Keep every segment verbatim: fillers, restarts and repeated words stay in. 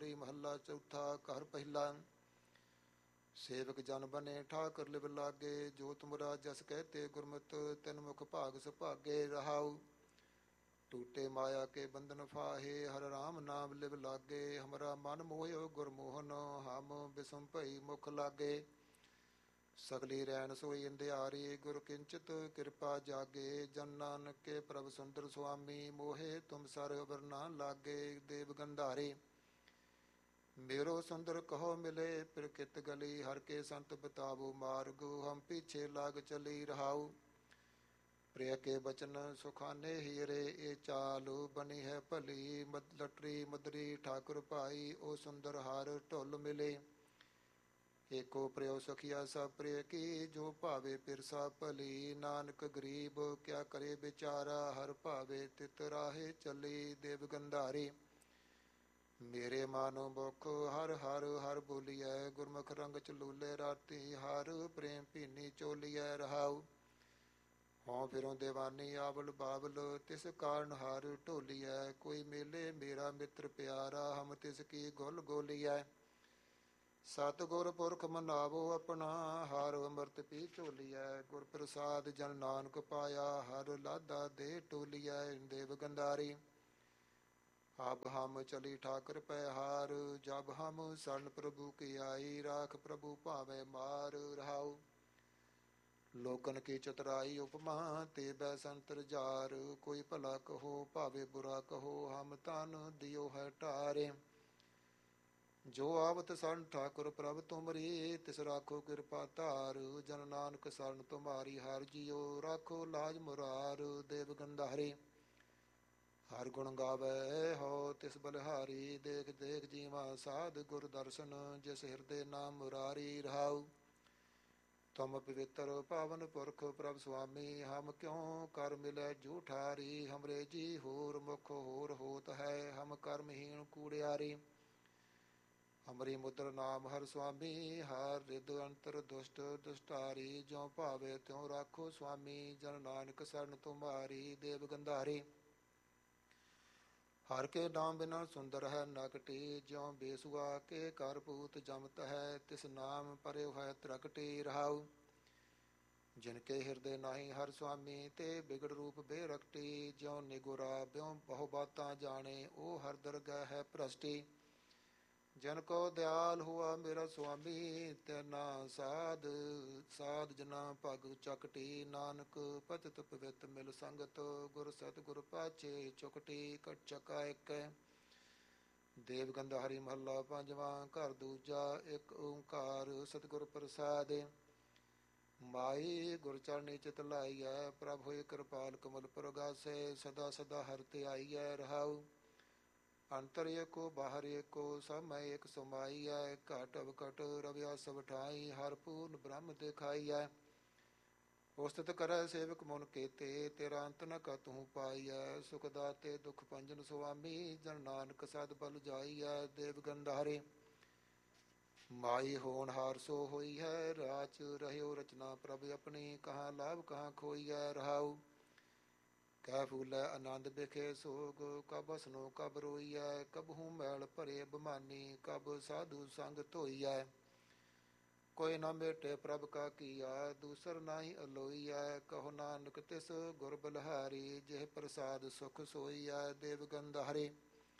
ਸੋਈ ਮਹੱਲਾ ਚੌਥਾ। ਘਰ ਪਹਿਲਾ। ਸੇਵਕ ਜਨ ਬਨੇ ਠਾਕੁਰ ਲਿਵ ਲਾਗੇ, ਜੋ ਤੁਮਰਾ ਜਸ ਕਹਤੇ ਗੁਰਮਤਿ, ਤਿਨ ਮੁਖ ਭਾਗ ਸੁਭਾਗੇ। ਰਹਾਉ ਟੂਟੇ ਮਾਇਆ ਕੇ ਬੰਧਨ ਫਾਹੇ, ਹਰ ਰਾਮ ਨਾਮ ਲਿਵ ਲਾਗੇ। ਹਮਰਾ ਮਨ ਮੋਹਿਓ ਗੁਰਮੋਹਨ, ਹਮ ਬਿਸਮ ਭਈ ਮੁਖ ਲਾਗੇ। ਸਗਲੀ ਰੈਣ ਸੋਈ ਅੰਧਿਆਰੀ, ਗੁਰ ਕਿੰਚਿਤ ਕਿਰਪਾ ਜਾਗੇ। ਜਨ ਨਾਨਕ ਕੇ ਪ੍ਰਭ ਸੁੰਦਰ ਸੁਆਮੀ, ਮੋਹੇ ਤੁਮ ਸਰ ਵਰਨਾ ਲਾਗੇ। ਦੇਵ ਗੰਧਾਰੇ ਮੇਰੋ ਸੁੰਦਰ ਕਹੋ ਮਿਲੇ, ਪ੍ਰਕਿਤ ਗਲੀ ਹਰ ਕੇ ਸੰਤ ਬਤਾਵੋ ਮਾਰਗ, ਹਮ ਪੀਛੇ ਲਾਗ ਚਲੀ। ਰਹਾਉ ਪ੍ਰਿਯ ਕੇ ਬਚਨ ਸੁਖਾਨੇ ਹੀਰੇ, ਇਹ ਚਾਲ ਬਣੀ ਹੈ ਭਲੀ। ਮਦ ਲਟਰੀ ਮਦਰੀ ਠਾਕੁਰ ਭਾਈ, ਉਹ ਸੁੰਦਰ ਹਾਰ ਢੁੱਲ ਮਿਲੇ। ਏਕੋ ਪ੍ਰਿਯ ਸਖੀਆ ਸਭ ਪ੍ਰਿਯ ਕੀ, ਜੋ ਭਾਵੇ ਪਿਰਸਾ ਭਲੀ। ਨਾਨਕ ਗਰੀਬ ਕਿਆ ਕਰੇ ਵਿਚਾਰਾ, ਹਰ ਭਾਵੇ ਤਿਤ ਰਾਹੇ ਚਲੀ। ਦੇਵ ਗੰਧਾਰੀ ਮੇਰੇ ਮਾਨੋ ਮੁਖ ਹਰ ਹਰ ਹਰ ਬੋਲੀਐ, ਗੁਰਮੁਖ ਰੰਗ ਚਲੂਲੇ ਰਾਤੀ, ਹਰ ਪ੍ਰੇਮ ਭੀਨੀ ਚੋਲੀਐ। ਰਹਾਉ ਹੋਂ ਫਿਰੋਂ ਦੇਵਾਨੀ ਆਵਲ ਬਾਵਲ, ਤਿਸ ਕਾਰਨ ਹਰ ਢੋਲੀਐ। ਕੋਈ ਮੇਲੇ ਮੇਰਾ ਮਿੱਤਰ ਪਿਆਰਾ, ਹਮ ਤਿਸ ਕੀ ਗੁਲ ਗੋਲੀਐ। ਸਤਿਗੁਰ ਪੁਰਖ ਮਨਾਵੋ ਆਪਣਾ, ਹਰ ਅੰਮ੍ਰਿਤ ਪੀ ਝੋਲੀਐ। ਗੁਰ ਪ੍ਰਸਾਦ ਜਨ ਨਾਨਕ ਪਾਇਆ, ਹਰ ਲਾਧਾ ਦੇ ਟੋਲੀਐ। ਦੇਵ ਗੰਧਾਰੀ ਅਬ ਹਮ ਚਲੀ ਠਾਕੁਰ ਪੈ ਹਾਰ, ਜਬ ਹਮ ਸਰਨ ਪ੍ਰਭੂ ਕੀ ਆਈ। ਰਾਖ ਪ੍ਰਭੂ ਭਾਵੇਂ ਮਾਰ। ਰਹਾਉ ਲੋਕਨ ਕੀ ਚਤੁਰਾਈ ਉਪਮਾ, ਤੇ ਬੈ ਸੰਤਰ ਜਾਰ। ਕੋਈ ਭਲਾ ਕਹੋ ਭਾਵੇਂ ਬੁਰਾ ਕਹੋ, ਹਮ ਤਨ ਦਿਓ ਹੈ ਢਾਰੇ। ਜੋ ਆਵਤ ਸਰਨ ਠਾਕੁਰ ਪ੍ਰਭ ਤੁਮਰੀ, ਤਿਸ ਰਾਖੋ ਕਿਰਪਾ ਧਾਰ। ਜਨ ਨਾਨਕ ਸਰਨ ਤੁਮਾਰੀ ਹਰ ਜੀਓ, ਰਾਖੋ ਲਾਜ ਮੁਰਾਰ। ਦੇਵ ਗੰਧਾਰੇ ਹਰ ਗੁਣ ਗਾਵੇ ਹੋ ਤਿਸ ਬਲਿਹਾਰੀ, ਦੇਖ ਦੇਖ ਜੀਵਾ ਸਾਧ ਗੁਰ ਦਰਸ਼ਨ, ਜਿਸ ਹਿਰਦੇ ਨਾਮ ਮੁਰਾਰੀ। ਰਹਾਉ ਤੁਮ ਪਵਿੱਤਰ ਪਾਵਨ ਪੁਰਖ ਪ੍ਰਭ ਸੁਆਮੀ, ਹਮ ਕਿਉ ਕਰ ਮਿਲੈ ਜੂਠਾਰੀ। ਹਮਰੇ ਜੀ ਹੋਰ ਮੁਖ ਹੋਰ ਹੋਤ ਹੈ, ਹਮ ਕਰਮਹੀਣ ਕੂੜਿਆਰੀ। ਹਮਰੀ ਮੁਦਰ ਨਾਮ ਹਰ ਸੁਆਮੀ, ਹਰ ਰਿਦ ਅੰਤਰ ਦੁਸ਼ਟ ਦੁਸ਼ਟਾਰੀ। ਜਿਉ ਭਾਵੇ ਤਿਉ ਰਾਖੋ ਸੁਆਮੀ, ਜਨ ਨਾਨਕ ਸਰਨ ਤੁਮਾਰੀ। ਦੇਵ ਗੰਧਾਰੀ ਹਰ ਕੇ ਨਾਮ ਬਿਨਾ ਸੁੰਦਰ ਹੈ ਨਕਟੀ, ਜਿਉ ਬੇਸੁਆ ਕੇ ਕਰ ਪੂਤ ਜਮਤ ਹੈ, ਤਿਸ ਨਾਮ ਪਰਿਉ ਹੈ ਤਰਕਟੀ। ਰਹਾਉ ਜਿਨ ਕੇ ਹਿਰਦੇ ਨਾਹੀ ਹਰ ਸੁਆਮੀ, ਤੇ ਬਿਗੜ ਰੂਪ ਬੇਰਕਟੀ। ਜਿਉ ਨਿਗੁਰਾ ਬਿਉ ਬਹੁ ਬਾਤਾਂ ਜਾਣੇ, ਉਹ ਹਰ ਦਰਗਹਿ ਹੈ ਭ੍ਰਸ਼ਟੀ। ਜਨ ਕੋ ਦਿਆਲ ਹੁਆ ਮੇਰਾ ਸੁਆਮੀ, ਤੈਨਾ ਸਾਧ ਸਾਧ ਜਨਾ ਭਗ ਚਕਟੀ। ਨਾਨਕ ਪਤਿਤ ਪਵਿੱਤ ਮਿਲ ਸੰਗਤ, ਗੁਰ ਸਤਿਗੁਰ ਪਾਛੇ ਚੁਕਟੀ। ਕਟ ਚੱਕਾ ਇੱਕ। ਦੇਵ ਗੰਧਾਰੀ ਮਹੱਲਾ ਪੰਜਵਾਂ। ਘਰ ਦੂਜਾ। ਇੱਕ ਓੰਕਾਰ ਸਤਿਗੁਰ ਪ੍ਰਸਾਦ। ਮਾਈ ਗੁਰ ਚਰਣੀ ਚਿਤ ਲਾਈਐ, ਪ੍ਰਭ ਹੋਏ ਕਿਰਪਾਲ ਕਮਲ ਪ੍ਰਗਾਸੈ। ਸਦਾ ਸਦਾ ਹਰਿ ਧਿਆਈਐ। ਰਹਾਉ ਅੰਤਰ ਏਕੋ ਬਾਹਰ ਏਕੋ, ਸਭ ਮੈਂ ਏਕ ਸਮਾਈਐ। ਘਟ ਅਵਕਟ ਰਵਿਆ ਸਭ ਠਾਈ, ਹਰ ਪੂਰਨ ਬ੍ਰਹਮ ਦਿਖਾਈਐ। ਉਸਤਤ ਕਰੈ ਸੇਵਕ ਮੁਨ ਕੇਤੇ, ਤੇਰਾ ਅੰਤ ਨ ਕਤਹੁ ਪਾਈਐ। ਸੁਖ ਦਾਤੇ ਦੁਖ ਭੰਜਨ ਸੁਆਮੀ, ਜਨ ਨਾਨਕ ਸਦ ਬਲ ਜਾਈਐ। ਦੇਵ ਗੰਧਾਰੇ ਮਾਈ ਹੋਣਹਾਰ ਸੋ ਹੋਈ ਹੈ, ਰਾਚ ਰਹਿਓ ਰਚਨਾ ਪ੍ਰਭ ਆਪਣੀ। ਕਹਾਂ ਲਾਭ ਕਹਾਂ ਖੋਈਐ। ਰਹਾਉ ਕਹਿ ਫੂਲੈ ਆਨੰਦ ਬਿਖੇ ਸੋਗ, ਕਬ ਹਸਨੋ ਕਬ ਰੋਈਐ। ਕਬਹੂ ਮੈਲ ਭਰੇ ਬਮਾਨੀ, ਕਬ ਸਾਧੂ ਸੰਗ ਧੋਈਐ। ਕੋਈ ਨਾ ਮੇਟੇ ਪ੍ਰਭ ਕਾ ਕੀਆ, ਦੂਸਰ ਨਾਹੀ ਅਲੋਈਐ। ਕਹੋ ਨਾਨਕ ਤਿਸ ਗੁਰ ਬਲਿਹਾਰੀ, ਜਿਹ ਪ੍ਰਸਾਦ ਸੁਖ ਸੋਈਐ। ਦੇਵ ਗੰਧਾਰੇ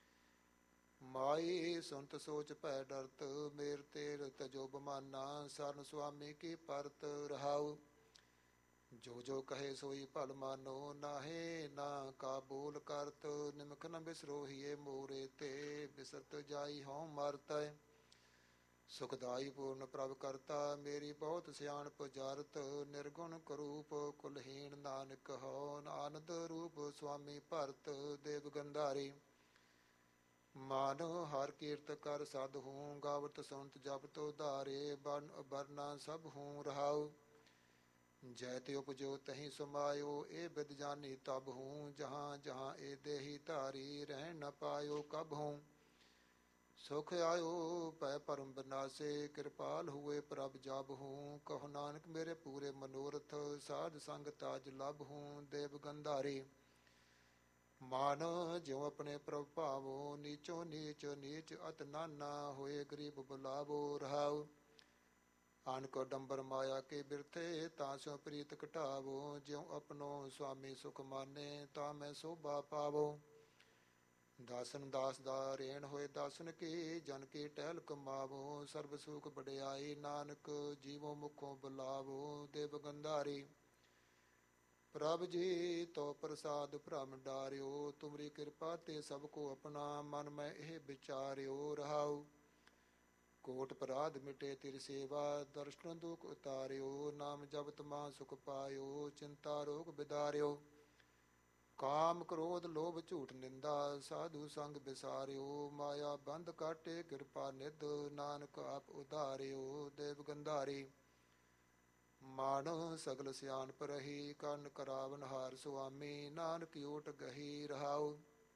ਮਾਈ ਸੁਨਤ ਸੋਚ ਭੈ ਡਰਤ, ਮੇਰ ਤੇਰ ਤਜੋ ਬਮਾਨਾ। ਸਰਨ ਸੁਆਮੀ ਕੀ ਪਰਤ। ਰਹਾਉ ਜੋ ਜੋ ਕਹੇ ਸੋਈ ਭਲ ਮਾਨੋ, ਨਾਹੇ ਨਾ ਕਾ ਬੋਲ ਕਰਤ। ਨਿਮਖ ਨ ਬਿਸਰੋਹੀਏ ਮੋਰੇ ਤੇ, ਬਿਸਰਤ ਜਾਈ ਹਉ ਮਰਤੈ। ਸੁਖਦਾਈ ਪੂਰਨ ਪ੍ਰਭ ਕਰਤਾ, ਮੇਰੀ ਬਹੁਤ ਸਿਆਣਪ ਜਾਰਤ। ਨਿਰਗੁਣ ਕਰੂਪ ਕੁਲਹੀਣ ਨਾਨਕ ਹਉ, ਆਨੰਦ ਰੂਪ ਸੁਆਮੀ ਭਰਤ। ਦੇਵ ਗੰਧਾਰੀ ਮਨ ਹਰ ਕੀਰਤ ਕਰ ਸਦ ਹੂੰ, ਗਾਵਤ ਸੁਨਤ ਜਪਤ ਉਧਾਰੇ। ਬਰਨ ਅਬਰਨਾ ਸਭ ਹੂੰ। ਰਹਾਉ ਜੈ ਤੇ ਉਪਜੋ ਤਹੀਂ ਸਮਾਇਓ, ਇਹ ਬਿਦ ਜਾਨੀ ਤਬ ਹੂੰ। ਜਹਾਂ ਜਹਾਂ ਇਹ ਦੇਹੀ ਧਾਰੀ, ਰਹਿਣ ਨ ਪਾਇਓ ਕਬ ਹੂੰ। ਸੁਖ ਆਇਓ ਭੈ ਭਰਮ ਬਿਨਾਸੇ, ਕਿਰਪਾਲ ਹੋਏ ਪ੍ਰਭ ਜਬ ਹੂੰ। ਕਹੋ ਨਾਨਕ ਮੇਰੇ ਪੂਰੇ ਮਨੋਰਥ, ਸਾਧ ਸੰਗ ਤਾਜ ਲਭ ਹੂੰ। ਦੇਵ ਗੰਧਾਰੀ ਮਾਨ ਜਿਉ ਆਪਣੇ ਪ੍ਰਭ ਭਾਵੋ, ਨੀਚੋ ਨੀਚ ਨੀਚ ਅਤ ਨਾਨਾ, ਹੋਏ ਗਰੀਬ ਬੁਲਾਵੋ ਰਹਾਉ। ਆਨ ਕੋ ਡੰਬਰ ਮਾਇਆ ਕੇ ਬਿਰਥੇ, ਤਾਂ ਸਿਉ ਪ੍ਰੀਤ ਘਟਾਵੋ। ਜਿਉ ਆਪਣੋ ਸੁਆਮੀ ਸੁਖ ਮਾਨੇ, ਤਾਂ ਮੈਂ ਸੋਭਾ ਪਾਵੋ। ਦਾਸਨ ਦਾਸ ਦਾ ਰੇਣ ਹੋਏ ਦਾਸਨ ਕੀ, ਜਨ ਕੀ ਟਹਿਲ ਕਮਾਵੋ। ਸਰਬ ਸੁਖ ਵਡਿਆਈ ਨਾਨਕ, ਜੀਵੋ ਮੁਖੋਂ ਬੁਲਾਵੋ। ਦੇਵ ਗੰਧਾਰੀ ਪ੍ਰਭ ਜੀ ਤੋ ਪ੍ਰਸਾਦ ਭ੍ਰਮ ਡਾਰਿਓ, ਤੁਮਰੀ ਕਿਰਪਾ ਤੇ ਸਭ ਕੋ ਆਪਣਾ, ਮਨ ਮੈਂ ਇਹ ਵਿਚਾਰਿਓ ਰਹਾਉ। ਕੋਟ ਅਪਰਾਧ ਮਿਟੇ ਤਿਰ ਸੇਵਾ, ਦਰਸ਼ਨ ਦੁਖ ਉਤਾਰਿਓ। ਨਾਮ ਜਪਤ ਮਾਂ ਸੁਖ ਪਾਇਓ, ਚਿੰਤਾ ਰੋਗ ਬਿਦਾਰਿਓ। ਕਾਮ ਕ੍ਰੋਧ ਲੋਭ ਝੂਠ ਨਿੰਦਾ, ਸਾਧੂ ਸੰਗ ਵਿਸਾਰਿਓ। ਮਾਇਆ ਬੰਧ ਕਾਟੇ ਕਿਰਪਾ ਨਿਧ, ਨਾਨਕ ਆਪ ਉਧਾਰਿਓ। ਦੇਵ ਗੰਧਾਰੀ ਮਾਨ ਸਗਲ ਸਿਆਣਪ ਰਹੀ, ਕਰਨ ਕਰਾਵਨ ਹਾਰ ਸੁਆਮੀ। ਨਾਨਕ ਓਟ ਗਹੀ ਰਹਾਉ।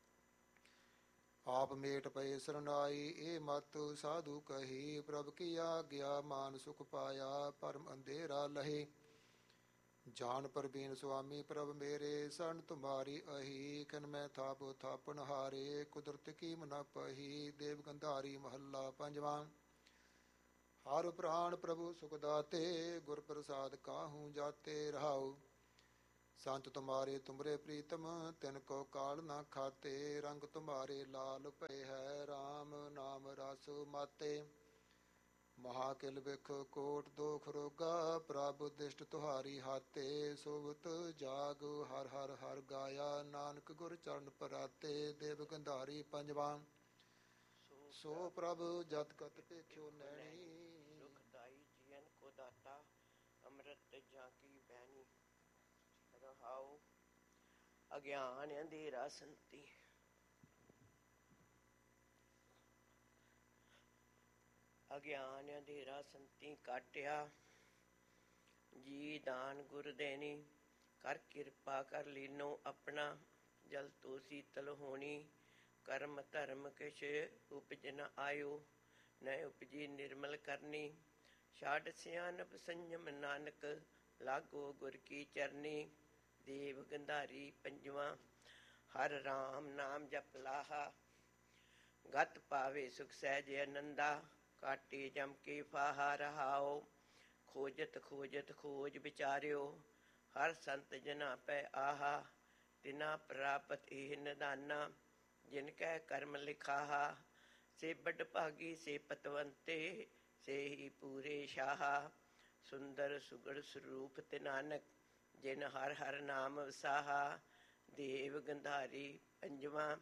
ਆਪ ਮੇਟ ਪਏ ਸਰਨਾਈ, ਇਹ ਮਤ ਸਾਧੂ ਕਹੀ। ਪ੍ਰਭ ਕੀ ਆਗਿਆ ਮਾਨ ਸੁਖ ਪਾਇਆ, ਪਰਮ ਅੰਧੇਰਾ ਲਹੇ। ਜਾਨ ਪਰਬੀਨ ਸੁਆਮੀ ਪ੍ਰਭ ਮੇਰੇ, ਸਰਨ ਤੁਮਾਰੀ ਅਹੀ। ਖਿਨ ਮੈਂ ਥਾਪ ਥਾਪਨ ਹਾਰੇ, ਕੁਦਰਤ ਕੀਮ ਨ ਪਹੀ। ਦੇਵ ਗੰਧਾਰੀ ਮਹੱਲਾ ਪੰਜਵਾਂ। ਹਰ ਪ੍ਰਾਣ ਪ੍ਰਭੂ ਸੁਖ ਦਾਤੇ, ਗੁਰ ਪ੍ਰਸਾਦ ਕਾਹੂ ਜਾਤੇ ਰਹਾਉ। ਸੰਤ ਤੁਮਾਰੇ ਤੁਮਰੇ ਪ੍ਰੀਤਮ, ਤਿਨ ਕੋ ਕਾਲ ਨਾ ਖਾਤੇ। ਰੰਗ ਤੁਮਾਰੇ ਲਾਲ ਭਏ ਹੈ, ਰਾਮ ਨਾਮ ਰਸ ਮਾਤੇ। ਮਹਾ ਕਿਲ ਬਿਖ ਕੋਟ ਦੋਖ ਰੋਗਾ, ਪ੍ਰਭ ਦਿਸ਼ਟ ਤੁਹਾਰੀ ਹਾਤੇ। ਸੋਵਤ ਜਾਗ ਹਰ ਹਰ ਹਰ ਗਾਇਆ, ਨਾਨਕ ਗੁਰ ਚਰਨ ਪਰਾਤੇ। ਦੇਵ ਗੰਧਾਰੀ ਪੰਜਵਾਂ। ਸੋ ਪ੍ਰਭ ਜਤ ਕਤ ਭੇਖਿਓ ਨੈਣੀ, ਸੁਖਦਾਈ ਜੀਵਨ ਕੋ ਦਾਤਾ, ਅੰਮ੍ਰਿਤ ਜਾਂ ਕੀ ਬਹਿਣੀ ਰਹਾਉ। ਅਗਿਆਨ ਅੰਧੇਰਾ ਸੰਤੀ, ਅਗਿਆਨ ਅੰਧੇਰਾ ਸੰਤੀ ਕਾਟਿਆ। ਜੀ ਦਾਨ ਗੁਰ ਦੇਣੀ, ਕਰ ਕਿਰਪਾ ਕਰ ਲੀਨੋ ਆਪਣਾ। ਜਲ ਤੋ ਸੀਤਲ ਹੋਣੀ, ਕਰਮ ਧਰਮ ਕਿਛ ਉਪਜ ਨ ਆਇਓ। ਨ ਉਪਜੀ ਨਿਰਮਲ ਕਰਨੀ, ਛਾੜ ਸਿਆਨਪ ਸੰਜਮ ਨਾਨਕ। ਲਾਗੋ ਗੁਰ ਕੀ ਚਰਨੀ। ਦੇਵ ਗੰਧਾਰੀ ਪੰਜਵਾਂ। ਹਰ ਰਾਮ ਨਾਮ ਜਪ ਲਾਹਾ, ਗਤ ਪਾਵੇ ਸੁਖ ਸਹਿਜ ਅਨੰਦਾ। ਕਾਟੇ ਜਮ ਕੇ ਫਾਹਾ ਰਹਾਉ, ਖੋਜਤ ਖੋਜਤ ਖੋਜ ਵਿਚਾਰਿਓ। ਹਰ ਸੰਤ ਜਨਾ ਪੈ ਆਹਾ, ਤਿਨਾ ਪ੍ਰਾਪਤ ਇਹ ਨਿਦਾਨਾ। ਜਿਨ ਕੈ ਕਰਮ ਲਿਖਾਹਾ, ਸੇ ਬਡ ਭਾਗੀ ਸੇ ਪਤਵੰਤੇ। ਸੇ ਹੀ ਪੂਰੇ ਸ਼ਾਹਾ, ਸੁੰਦਰ ਸੁਗੜ ਸਰੂਪ ਤੇ ਨਾਨਕ। ਜਿਨ ਹਰ ਹਰ ਨਾਮ ਵਸਾਹਾ। ਦੇਵ ਗੰਧਾਰੀ ਪੰਜਵਾਂ।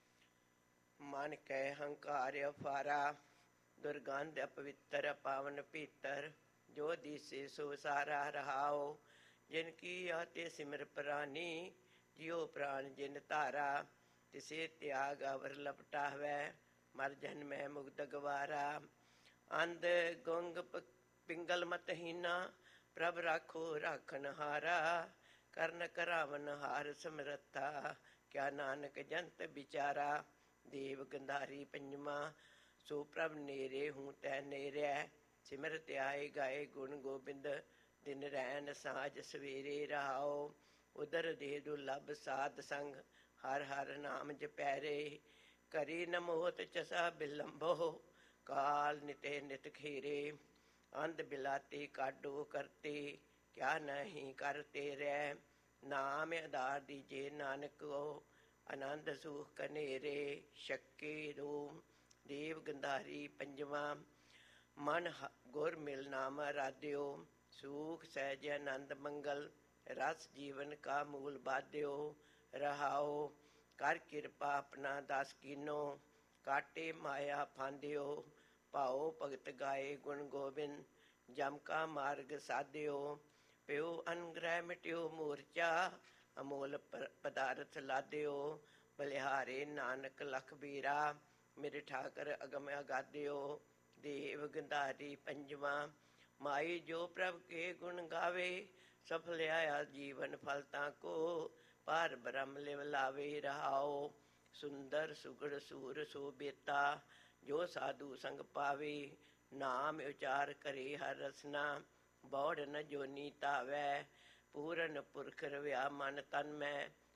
ਮਨ ਕੈ ਹੰਕਾਰ ਅਫਾਰਾ, ਦੁਰਗੰਧ ਅਪਵਿੱਤਰ ਪਾਵਨ ਭੀਤਰ। ਜੋ ਦੀਸੇ ਸੋ ਸਾਰਾ ਰਹਾਉ, ਜਿਨ ਕੀ ਆਤੇ ਸਿਮਰ ਪ੍ਰਾਨੀ। ਜਿਉ ਪ੍ਰਾਨ ਜਿਨ ਧਾਰਾ, ਤਿਸੇ ਤਿਆਗ ਅਵਰ ਲਪਟਾਵੈ। ਮਰ ਜਨਮੈ ਮੁਕਤ ਗਵਾਰਾ। ਅੰਧ ਗੁੰਗ ਪਿੰਗਲ ਮਤਹੀਨਾ, ਪ੍ਰਭ ਰਾਖੋ ਰਾਖਨ ਹਾਰਾ। ਕਰਨ ਕਰਾਵਨ ਹਾਰ ਸਮਰੱਥਾ, ਕਿਆ ਨਾਨਕ ਜੰਤ ਵਿਚਾਰਾ। ਦੇਵ ਗੰਧਾਰੀ ਪੰਜਵਾਂ। ਸੋ ਪ੍ਰਭ ਨੇਰੇ ਹੂੰ ਤੈ ਨੇਰੈ, ਸਿਮਰਤ ਆਏ ਗਾਏ ਗੁਣ ਗੋਬਿੰਦ। ਦਿਨ ਰੈਣ ਸਾਂਝ ਸਵੇਰੇ ਰਹਾਉ, ਉਦਰ ਦੇ ਦੁਰਲਭ ਸਾਧ ਸੰਗ। ਹਰ ਹਰ ਨਾਮ ਜਪੈਰੇ, ਕਰੀ ਨ ਮੋਹਤ ਚਸਾ ਬਿਲੰਭੋ। ਕਾਲ ਨਿਤੇ ਨਿਤ ਖੇਰੇ, ਅੰਧ ਬਿਲਾਤੀ ਕਾਡੋ ਕਰਤੇ। ਕਿਆ ਨਹੀਂ ਕਰਤੇ ਰਹਿ, ਨਾਮ ਆਧਾਰ ਦੀਜੇ ਨਾਨਕੋ। ਆਨੰਦ ਸੁਖ ਕਨੇਰੇ ਛਕੇ ਰੋ। ਦੇਵ ਗੰਧਾਰੀ ਪੰਜਵਾਂ। ਮਨ ਗੁਰ ਮਿਲ ਨਾਮ ਆਰਾਧਿਓ, ਸੁਖ ਸਹਿਜ ਆਨੰਦ ਮੰਗਲ। ਰਸ ਜੀਵਨ ਕਾ ਮੂਲ ਬਾਧਿਓ ਰਹਾਉ। ਕਰ ਕਿਰਪਾ ਆਪਣਾ ਦਸ ਕੀਨੋ, ਕਾਟੇ ਮਾਇਆ ਫਾਂਦਿਓ। ਭਾਉ ਭਗਤ ਗਾਏ ਗੁਣ ਗੋਬਿੰਦ, ਜਮ ਕਾ ਮਾਰਗ ਸਾਧਿਓ। ਪਿਓ ਅਨਗ੍ਰਹਿ ਮਿਟਿਓ ਮੋਰਚਾ, ਅਮੋਲ ਪਦਾਰਥ ਲਾਧਿਓ। ਬਲਿਹਾਰੇ ਨਾਨਕ ਲਖ ਬੀਰਾ, ਮੇਰੇ ਠਾਕਰ ਅਗਮ ਅਗਾਧਿਓ। ਦੇਵ ਗੰਧਾਰੀ ਪੰਜਵਾਂ। ਮਾਈ ਜੋ ਪ੍ਰਭ ਕੇ ਗੁਣ ਗਾਵੇ, ਸਫਲ ਆਇਆ ਜੀਵਨ ਫਲ ਤਾਂ ਕੋ। ਪਾਰ ਬ੍ਰਹਮ ਲਿਵ ਲਾਵੇ ਰਹਾਉ, ਸੁੰਦਰ ਸੁਗੜ ਸੂਰ ਸੋ ਬੇਤਾ। ਜੋ ਸਾਧੂ ਸੰਗ ਪਾਵੇ, ਨਾਮ ਉਚਾਰ ਕਰੇ ਹਰ ਰਸਨਾ। ਬੌੜ ਨ ਜੋਨੀ ਧਾਵੈ, ਪੂਰਨ ਪੁਰਖ ਰਵਿਆ ਮਨ ਤਨ ਮੈਂ।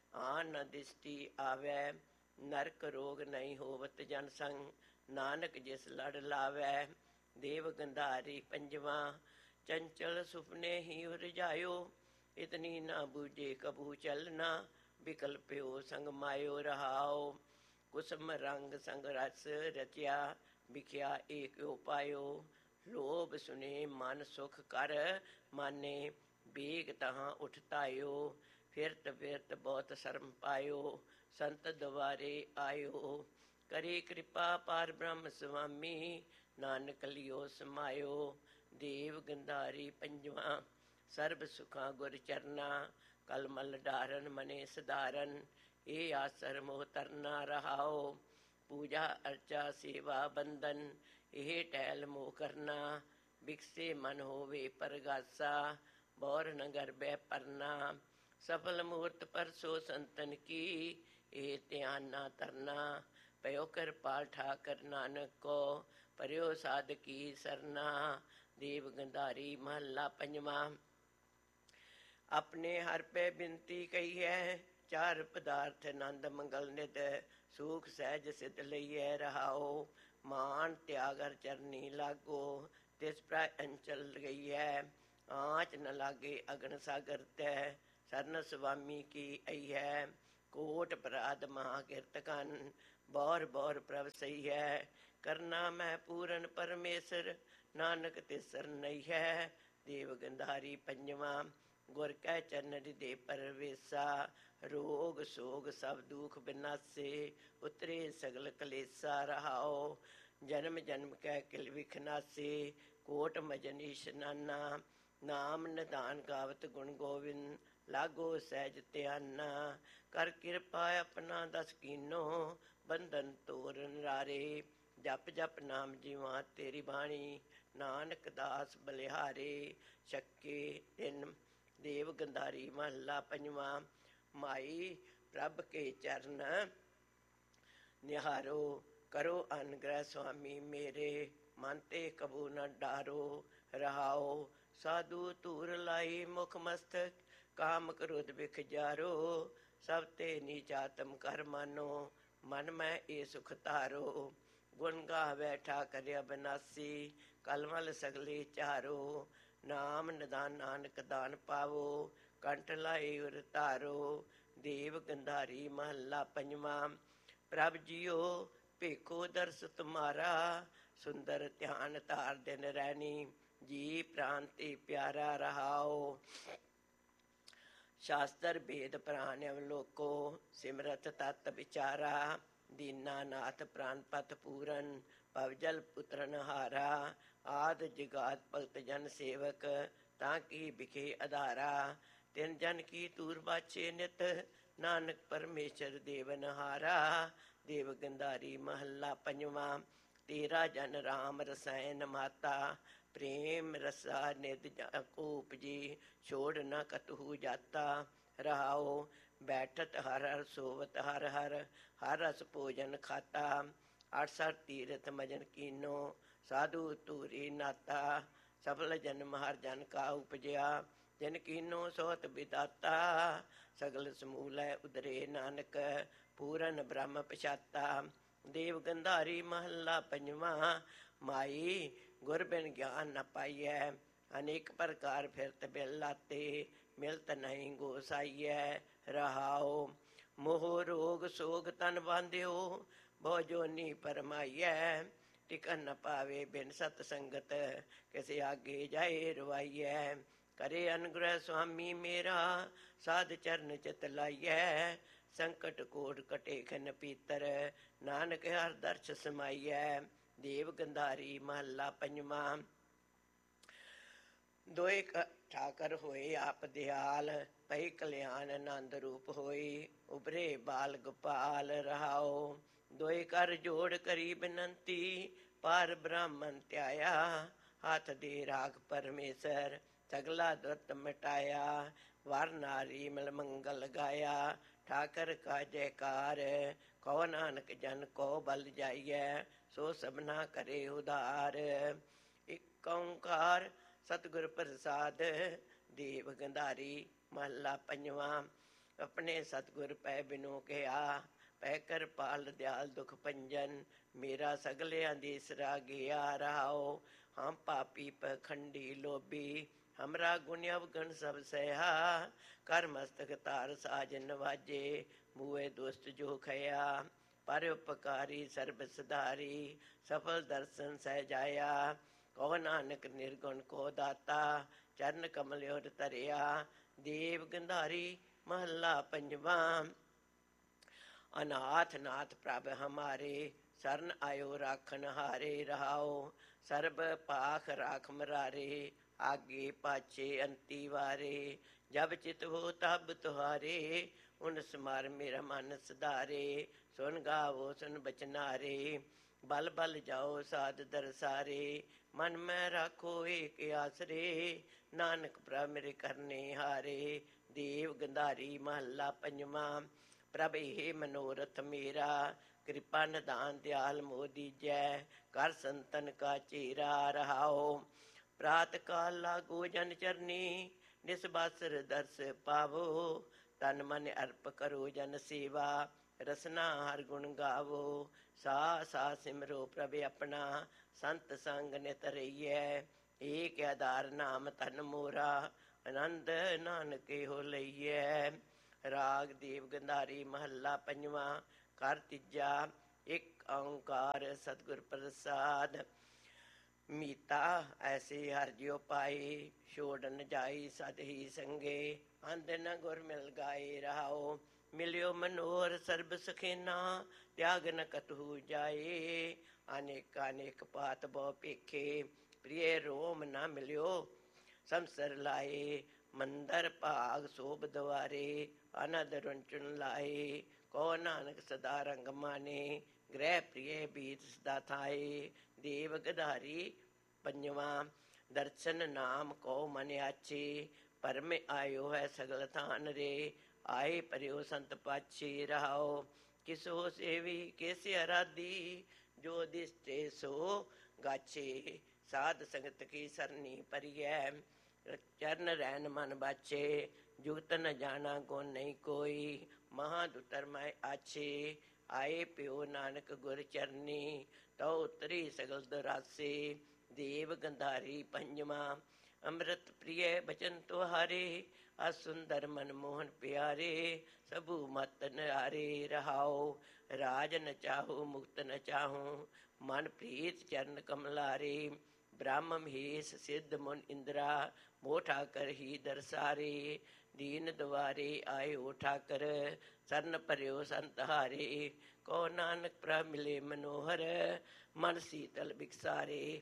ਆਨ ਨ ਦਿਸਤੀ ਆਵੈ। ਨਰਕ ਰੋਗ ਨਹੀਂ ਹੋਵਤ ਜਨ ਸੰਗ, ਨਾਨਕ ਜਿਸ ਲੜ ਲਾਵੈ। ਦੇਵ ਗੰਧਾਰੀ ਪੰਜਵਾਂ, ਚੰਚਲ ਸੁਪਨੇ ਹੀ ਉਰਜਾਇਓ। ਇਤਨੀ ਨਾ ਬੂਝੇ ਕਬੂ ਚਲਣਾ, ਬਿਕਲ ਪਿਓ ਸੰਗ ਮਾਇਓ ਰਹਾਓ। ਕੁਸਮ ਰੰਗ ਸੰਗ ਰਸ ਰਚਿਆ, ਵਿਖਿਆ ਏਕਿਓ ਪਾਇਓ। ਲੋਭ ਸੁਨੇ ਮਨ ਸੁਖ ਕਰ ਮਾਨੇ, ਬੇਗ ਤਹਾਂ ਉਠ ਧਾਇਓ। ਫਿਰਤ ਫਿਰਤ ਬਹੁਤ ਸ਼ਰਮ ਪਾਇਓ, ਸੰਤ ਦੁਆਰੇ ਆਇਓ। ਕਰੀ ਕਿਰਪਾ ਪਾਰ ਬ੍ਰਹਮ ਸੁਆਮੀ, ਨਾਨਕ ਲਿਓ ਸਮਾਇਓ। ਦੇਵ ਗੰਧਾਰੀ ਪੰਜਵਾਂ, ਸਰਬ ਸੁਖਾਂ ਗੁਰ ਚਰਨਾ। ਕਲਮਲ ਡਾਰਨ ਮਨੇ ਸਧਾਰਨ, ਇਹ ਆਸਰ ਮੋਹ ਤਰਨਾ ਰਹਾਓ। ਪੂਜਾ ਅਰਚਾ ਸੇਵਾ ਬੰਦਨ, ਇਹ ਟਹਿਲ ਮੋਹ ਕਰਨਾ। ਬਿਕਸੇ ਮਨ ਹੋਵੇ ਪਰਗਾਸਾ, ਬੌਰ ਨ ਗਰਬੈ ਪਰਨਾ। ਸਫਲ ਮੂਰਤ ਪਰਸੋ ਸੰਤਨ ਕੀ, ਇਹ ਧਿਆਨ ਨਾ ਤਰਨਾ। ਪਇਓ ਕਿਰਪਾਲ ਠਾਕਰ ਨਾਨਕ ਕੋ, ਪਰਿਓ ਸਾਧ ਕੀ ਸਰਨਾ। ਦੇਵ ਗੰਧਾਰੀ ਮਹੱਲਾ ਪੰਜਵਾਂ। ਆਪਣੇ ਹਰ ਪੈ ਬਿਨਤੀ ਕਹੀਐ, ਚਾਰ ਪਦਾਰਥ ਆਨੰਦ ਮੰਗਲ ਨਿਤ। ਸੂਖ ਸਹਿਜ ਸਿਧ ਲਈਐ ਰਹਾਓ, ਮਾਨ ਤਿਆਗ ਹਰ ਚਰਨੀ ਲਾਗੋ। ਤਿਸ ਪ੍ਰੈ ਅੰਚਲ ਗਈਐ, ਆਂਚ ਨ ਲਾਗੇ ਅਗਨ ਸਾਗਰ ਤੈ। ਸਰਨ ਸੁਆਮੀ ਕੀ ਅਈਐ, ਕੋਟ ਅਪਰਾਧ ਮਹਾ ਕਿਰਤ ਕਨ। ਬੌਰ ਬੌਰ ਪ੍ਰਭ ਸਹੀਐ, ਕਰਨਾ ਮੈਂ ਪੂਰਨ ਪਰਮੇਸ਼ਰ। ਨਾਨਕ ਤਿਸਰ ਨਈਐ। ਦੇਵ ਗੰਧਾਰੀ ਪੰਜਵਾਂ, ਗੁਰ ਕੈ ਚਰਨ ਹਿਰਦੇ ਪਰਵੇਸਾ। ਰੋਗ ਸੋਗ ਸਭ ਦੁਖ ਬਿਨਾਸੇ, ਉਤਰੇ ਸਗਲ ਕਲੇਸਾ ਰਹਾਓ। ਜਨਮ ਜਨਮ ਕੈ ਕਿਲ ਵਿਖ ਨਾਸੇ, ਕੋਟ ਮਜਨ ਇਸ਼ਨਾਨਾ। ਨਾਮ ਨਿਧਾਨ ਗਾਵਤ ਗੁਣ ਗੋਵਿੰਦ, ਲਾਗੋ ਸਹਿਜ ਧਿਆਨਾ। ਕਰ ਕਿਰਪਾ ਆਪਣਾ ਦਸ ਕੀਨੋ, ਬੰਧਨ ਤੋਰ ਨਿਰਾਰੇ। ਜਪ ਜਪ ਨਾਮ ਜੀਵਾਂ ਤੇਰੀ ਬਾਣੀ, ਨਾਨਕ ਦਾਸ ਬਲਿਹਾਰੇ। ਛੱਕੇ ਤਿੰਨ। ਦੇਵ ਗੰਧਾਰੀ ਮਹੱਲਾ ਪੰਜਵਾਂ। ਮਾਈ ਪ੍ਰਭ ਕੇ ਚਰਨ ਨਿਹਾਰੋ, ਕਰੋ ਅਨਗ੍ਰਹਿ ਸੁਆਮੀ ਮੇਰੇ। ਮਨ ਤੇ ਕਬੂ ਨ ਡਾਰੋ ਰਹਾਓ। ਸਾਧੂ ਧੂਰ ਲਾਈ ਮੁਖ ਮਸਤਕ, ਕਾਮ ਕ੍ਰੋਧ ਬਿਖ ਜਾਰੋ। ਸਭ ਤੇ ਨੀਚਾਤਮ ਕਰ ਮਾਨੋ, ਮਨ ਮੈਂ ਇਹ ਸੁਖ ਧਾਰੋ। ਗੁਣ ਗਾਵੈ ਠਾਕਰ ਅਬਨਾਸੀ, ਕਲਮਲ ਸਗਲੇ ਚਾਰੋ। ਨਾਮ ਨਿਦਾਨ ਨਾਨਕ ਦਾਨ ਪਾਵੋ, ਕੰਠ ਲਾਏ ਉਰ ਧਾਰੋ। ਦੇਵ ਗੰਧਾਰੀ ਮਹੱਲਾ ਪੰਜਵਾਂ। ਪ੍ਰਭ ਜੀਓ ਭੇਖੋ ਦਰਸ ਤੁਮਾਰਾ, ਸੁੰਦਰ ਧਿਆਨ ਧਾਰ ਦਿਨ ਰੈਣੀ। ਜੀ ਪ੍ਰਾਨ ਤੇ ਪਿਆਰਾ ਰਹਾਓ। ਸ਼ਾਸਤਰ ਭੇਦ ਪ੍ਰਾਨ ਅਵਲੋਕੋ, ਸਿਮਰਤ ਤਤ ਵਿਚਾਰਾ। ਦੀਨਾ ਨਾਥ ਪ੍ਰਾਨ ਪਤ ਪੂਰਨ, ਭਵਜਲ ਪੁੱਤਰਨ ਹਾਰਾ। ਆਦ ਜਗਾਤ ਭਗਤ ਜਨ ਸੇਵਕ, ਤਾਂ ਕੀ ਬਿਖੇ ਆਧਾਰਾ। ਤਿਨ ਜਨ ਕੀ ਤੂਰ ਬਾਛੇ ਨਿਤ, ਨਾਨਕ ਪਰਮੇਸ਼ਰ ਦੇਵਨ ਹਾਰਾ। ਦੇਵ ਗੰਧਾਰੀ ਮਹੱਲਾ ਪੰਜਵਾਂ। ਤੇਰਾ ਜਨ ਰਾਮ ਰਸਾਇਨ ਮਾਤਾ, ਪ੍ਰੇਮ ਰਸਾ ਨਿਧ ਕੋ ਉਪਜੀ। ਛੋੜ ਨ ਕਤਹੂ ਜਾਤਾ ਰਹਾਓ। ਬੈਠਤ ਹਰ ਹਰ ਸੋਵਤ ਹਰ ਹਰ, ਹਰ ਰਸ ਭੋਜਨ ਖਾਤਾ। ਅਠਸਠ ਤੀਰਥ ਮਜਨ ਕੀਨੋ, ਸਾਧੂ ਧੂਰੀ ਨਾਤਾ। ਸਫਲ ਜਨਮ ਹਰ ਜਨ ਕਾ ਉਪਜਿਆ, ਜਿਨ ਕੀਨੋ ਸੋਤ ਵਿਦਾਤਾ। ਸਗਲ ਸਮੂਲੈ ਉਦਰੇ ਨਾਨਕ, ਪੂਰਨ ਬ੍ਰਹਮ ਪਛਾਤਾ। ਦੇਵ ਗੰਧਾਰੀ ਮਹੱਲਾ ਪੰਜਵਾਂ। ਮਾਈ ਗੁਰ ਬਿਨ ਗਿਆਨ ਨ ਪਾਈਐ, ਅਨੇਕ ਪ੍ਰਕਾਰ ਫਿਰਤ ਬਿਲ ਲਾਤੇ। ਮਿਲਤ ਨਹੀਂ ਗੋਸਾਈਐ ਰਹਾਓ। ਮੋਹ ਰੋਗ ਸੋਗ ਤਨ ਬਾਂਧਿਓ, ਬਹੁ ਜੋਨੀ ਪਰਮਾਈਐ। ਟਿਕਨ ਨ ਪਾਵੇ ਬਿਨ ਸਤ ਸੰਗਤ, ਕਿਸੇ ਆਗੇ ਜਾਏ ਰਵਾਈਐ। ਕਰੇ ਅਨੁਗ੍ਰਹਿ ਸੁਆਮੀ ਮੇਰਾ, ਸਾਧ ਚਰਨ ਚਿਤ ਲਾਈਐ। ਸੰਕਟ ਕੋਟ ਕਟੇ ਖਿਨ ਪੀਤਰ, ਨਾਨਕ ਹਰ ਦਰਸ਼ ਸਮਾਈਐ। ਦੇਵ ਗੰਧਾਰੀ ਮਹੱਲਾ ਪੰਜਵਾਂ। ਦੋਇ ਠਾਕਰ ਹੋਏ ਆਪ ਦਿਆਲ, ਭਈ ਕਲਿਆਣ ਆਨੰਦ ਰੂਪ ਹੋਈ। ਉਭਰੇ ਬਾਲ ਗੋਪਾਲ ਰਹਾਓ। ਦੋਇ ਕਰ ਜੋੜ ਕਰੀ ਬੇਨੰਤੀ, ਪਾਰ ਬ੍ਰਾਹਮਣ ਧਿਆਇਆ। ਹੱਥ ਦੇ ਰਾਖ ਪਰਮੇਸ਼ਰ, ਸਗਲਾ ਦੁਰਤ ਮਿਟਾਇਆ। ਵਰ ਨਾਰੀ ਮਿਲ ਮੰਗਲ ਗਾਇਆ, ਠਾਕਰ ਕਾ ਜੈਕਾਰ। ਕਹੋ ਨਾਨਕ ਜਨ ਕੋ ਬਲ ਜਾਈਐ, ਸੋ ਸਭਨਾ ਕਰੇ ਉਧਾਰ। ਇਕ ਓਂਕਾਰ ਸਤਿਗੁਰ ਪ੍ਰਸਾਦ। ਦੇਵ ਗੰਧਾਰੀ ਮਹੱਲਾ ਪੰਜਵਾਂ। ਆਪਣੇ ਸਤਿਗੁਰ ਪੈ ਬਿਨੋ ਕਿਹਾ, ਪੈ ਕਿਰਪਾਲ ਦਿਆਲ ਦੁਖ ਭੰਜਨ, ਮੇਰਾ ਸਗਲਿਆਂ ਦੀ ਸਰਾ ਗਿਆ ਰਹਾਓ। ਹਮ ਪਾਪੀ ਪਖੰਡੀ ਲੋਭੀ, ਹਮਰਾ ਗੁਣ ਅਵਗਣ ਸਭ ਸਹਾ, ਕਰ ਮਸਤਕ ਧਾਰ ਸਾਜ ਨਵਾਜੇ, ਮੂਏ ਦੁਸਤ ਜੋ ਖਇਆ, ਪਰ ਉਪਕਾਰੀ ਸਰਬ ਸਧਾਰੀ, ਸਫਲ ਦਰਸ਼ਨ ਸਹਿ ਜਾਇਆ। ਕਹੋ ਨਾਨਕ ਨਿਰਗੁਣ ਕੋ ਦਾਤਾ, ਚਰਨ ਕਮਲ ਔਰ ਧਰਿਆ, ਦੇਵ ਗੰਧਾਰੀ ਮਹੱਲਾ ਪੰਜਵਾਂ। ਅਨਾਥ ਨਾਥ ਪ੍ਰਭ ਹਮਾਰੇ, ਸਰਨ ਆਇਓ ਰਾਖਨ ਹਾਰੇ ਰਹਾਓ। ਸਰਬ ਪਾਖ ਰਾਖ ਮਰਾਰੇ, ਆਗੇ ਪਾਛੇ ਅੰਤੀ ਵਾਰੇ, ਜਬ ਚਿਤ ਹੋ ਤਬ ਤੁਹਾਰੇ, ਉਨ ਸਮਾਰ ਮੇਰਾ ਮਨ ਸੁਧਾਰੇ। ਸੁਨ ਗਾਵੋ ਸੁਨ ਬਚਨਾਰੇ, ਬਲ ਬਲ ਜਾਓ ਸਾਧ ਦਰਸਾਰੇ, ਮਨ ਮੈਂ ਰਾਖੋ ਏਕ ਆਸਰੇ, ਨਾਨਕ ਪ੍ਰਭ ਮੇਰੇ ਕਰਨੇ ਹਾਰੇ। ਦੇਵ ਗੰਧਾਰੀ ਮਹੱਲਾ ਪੰਜਵਾਂ। ਪ੍ਰਭ ਇਹ ਮਨੋਰਥ ਮੇਰਾ, ਕਿਰਪਾ ਨਿਦਾਨ ਦਿਆਲ ਮੋਦੀ ਜੈ, ਕਰ ਸੰਤਨ ਕਾ ਚੇਰਾ ਰਹਾਓ। ਪ੍ਰਾਤ ਕਾਲ ਲਾਗੋ ਜਨ ਚਰਨੀ, ਨਿਸ ਬਾਸਰ ਦਰਸ ਪਾਵੋ, ਤਨ ਮਨ ਅਰਪ ਕਰੋ ਜਨ ਸੇਵਾ, ਰਸਨਾ ਹਰ ਗੁਣ ਗਾਵੋ। ਸਾ ਸਾ ਸਿਮਰੋ ਪ੍ਰਭ ਆਪਣਾ, ਸੰਤ ਸੰਗ ਨਿਤ ਰਹੀਐ, ਏਕ ਆਧਾਰ ਨਾਮ ਧਨ ਮੋਰਾ, ਆਨੰਦ ਨਾਨਕ ਇਹੋ ਲਈਐ। ਰਾਗ ਦੇਵ ਗੰਧਾਰੀ ਮਹੱਲਾ ਪੰਜਵਾਂ। ਕਰ ਤੀਜਾ। ਇੱਕ ਓਂਕਾਰ ਸਤਿਗੁਰ ਪ੍ਰਸਾਦ। ਮੀਤਾ ਐਸੇ ਹਰਿ ਜਿਉ ਪਾਏ, ਛੋੜ ਨ ਜਾਈ ਸਦ ਹੀ ਸੰਗੇ, ਅੰਧ ਨ ਗੁਰ ਮਿਲ ਗਾਏ ਰਹਾਓ। ਮਿਲਿਓ ਮਨੋਹਰ ਸਰਬ ਸੁਖੇਨਾ, ਤਿਆਗ ਨ ਕਤਹੂ ਜਾਏ, ਅਨੇਕ ਅਨੇਕ ਪਾਤ ਬਹੁ ਭੇਖੇ, ਪ੍ਰਿਯ ਰੋਮ ਨਾ ਮਿਲਿਓ ਸੰਸਰ ਲਾਏ। ਮੰਦਰ ਭਾਗ ਸੋਭ ਦੁਆਰੇ, ਅਨਦ ਰੁੰਚੁਨ ਲਾਏ, ਕਹੋ ਨਾਨਕ ਸਦਾ ਰੰਗ ਮਾਨੇ, ਗ੍ਰਹਿ ਪ੍ਰਿਯ ਬੀਤ ਸਦਾ ਥਾਏ। ਦੇਵ ਗੰਧਾਰੀ ਪੰਜਵਾਂ। ਦਰਸ਼ਨ ਨਾਮ ਕਉ ਮਨ ਆਛੇ, ਪਰਮੇ ਆਇਓ ਹੈ ਸਗਲ ਥਾਨ ਰੇ, ਆਏ ਪਰਿਓ ਸੰਤ ਪਾਛੇ ਰਹਾਓ। ਕਿਸੋ ਸੇਵੀ ਕਿਸ ਅਰਾਧੀ, ਜੋ ਦਿਸਤੇ ਸੋ ਗਾਛੇ, ਸਾਧ ਸੰਗਤ ਕੀ ਸਰਨੀ ਪਰਿਐ, ਚਰਨ ਰਹਿਣ ਮਨ ਬਾਛੇ। ਜੁਗਤ ਨ ਜਾਣਾ ਗੁਣ ਨਹੀਂ ਕੋਈ, ਮਹਾ ਦੁਤਰ ਮੈਂ ਆਛੇ, ਆਏ ਪਿਓ ਨਾਨਕ ਗੁਰ ਚਰਨੀ, ਤਉ ਉਤਰੀ ਸਗਲ ਦੁਰਾਸੇ। ਦੇਵ ਗੰਧਾਰੀ ਪੰਜਵਾਂ। ਅੰਮ੍ਰਿਤ ਪ੍ਰਿਯ ਬਚਨ ਤੁਹਾਰੇ, ਅਸੁੰਦਰ ਮਨ ਮੋਹਨ ਪਿਆਰੇ, ਸਭੂ ਮਤ ਨਿਆਰੇ ਰਹਾਓ। ਰਾਜ ਨ ਚਾਹੂ ਮੁਕਤ ਨ ਚਾਹੂ, ਮਨ ਪ੍ਰੀਤ ਚਰਨ ਕਮਲਾਰੇ। ਬ੍ਰਹਮ ਮਹੇਸ਼ ਸਿੱਧ ਮੁਨ ਇੰਦਰਾ, ਮੋਹ ਠਾਕਰ ਹੀ ਦਰਸਾਰੇ। ਦੀਨ ਦੁਆਰੇ ਆਇਓ ਠਾਕਰ, ਸਰਨ ਭਰਿਓ ਸੰਤ ਹਾਰੇ। ਕਹੋ ਨਾਨਕ ਪ੍ਰਭ ਮਿਲੇ ਮਨੋਹਰ, ਮਨ ਸੀਤਲ ਬਿਕਸਾਰੇ।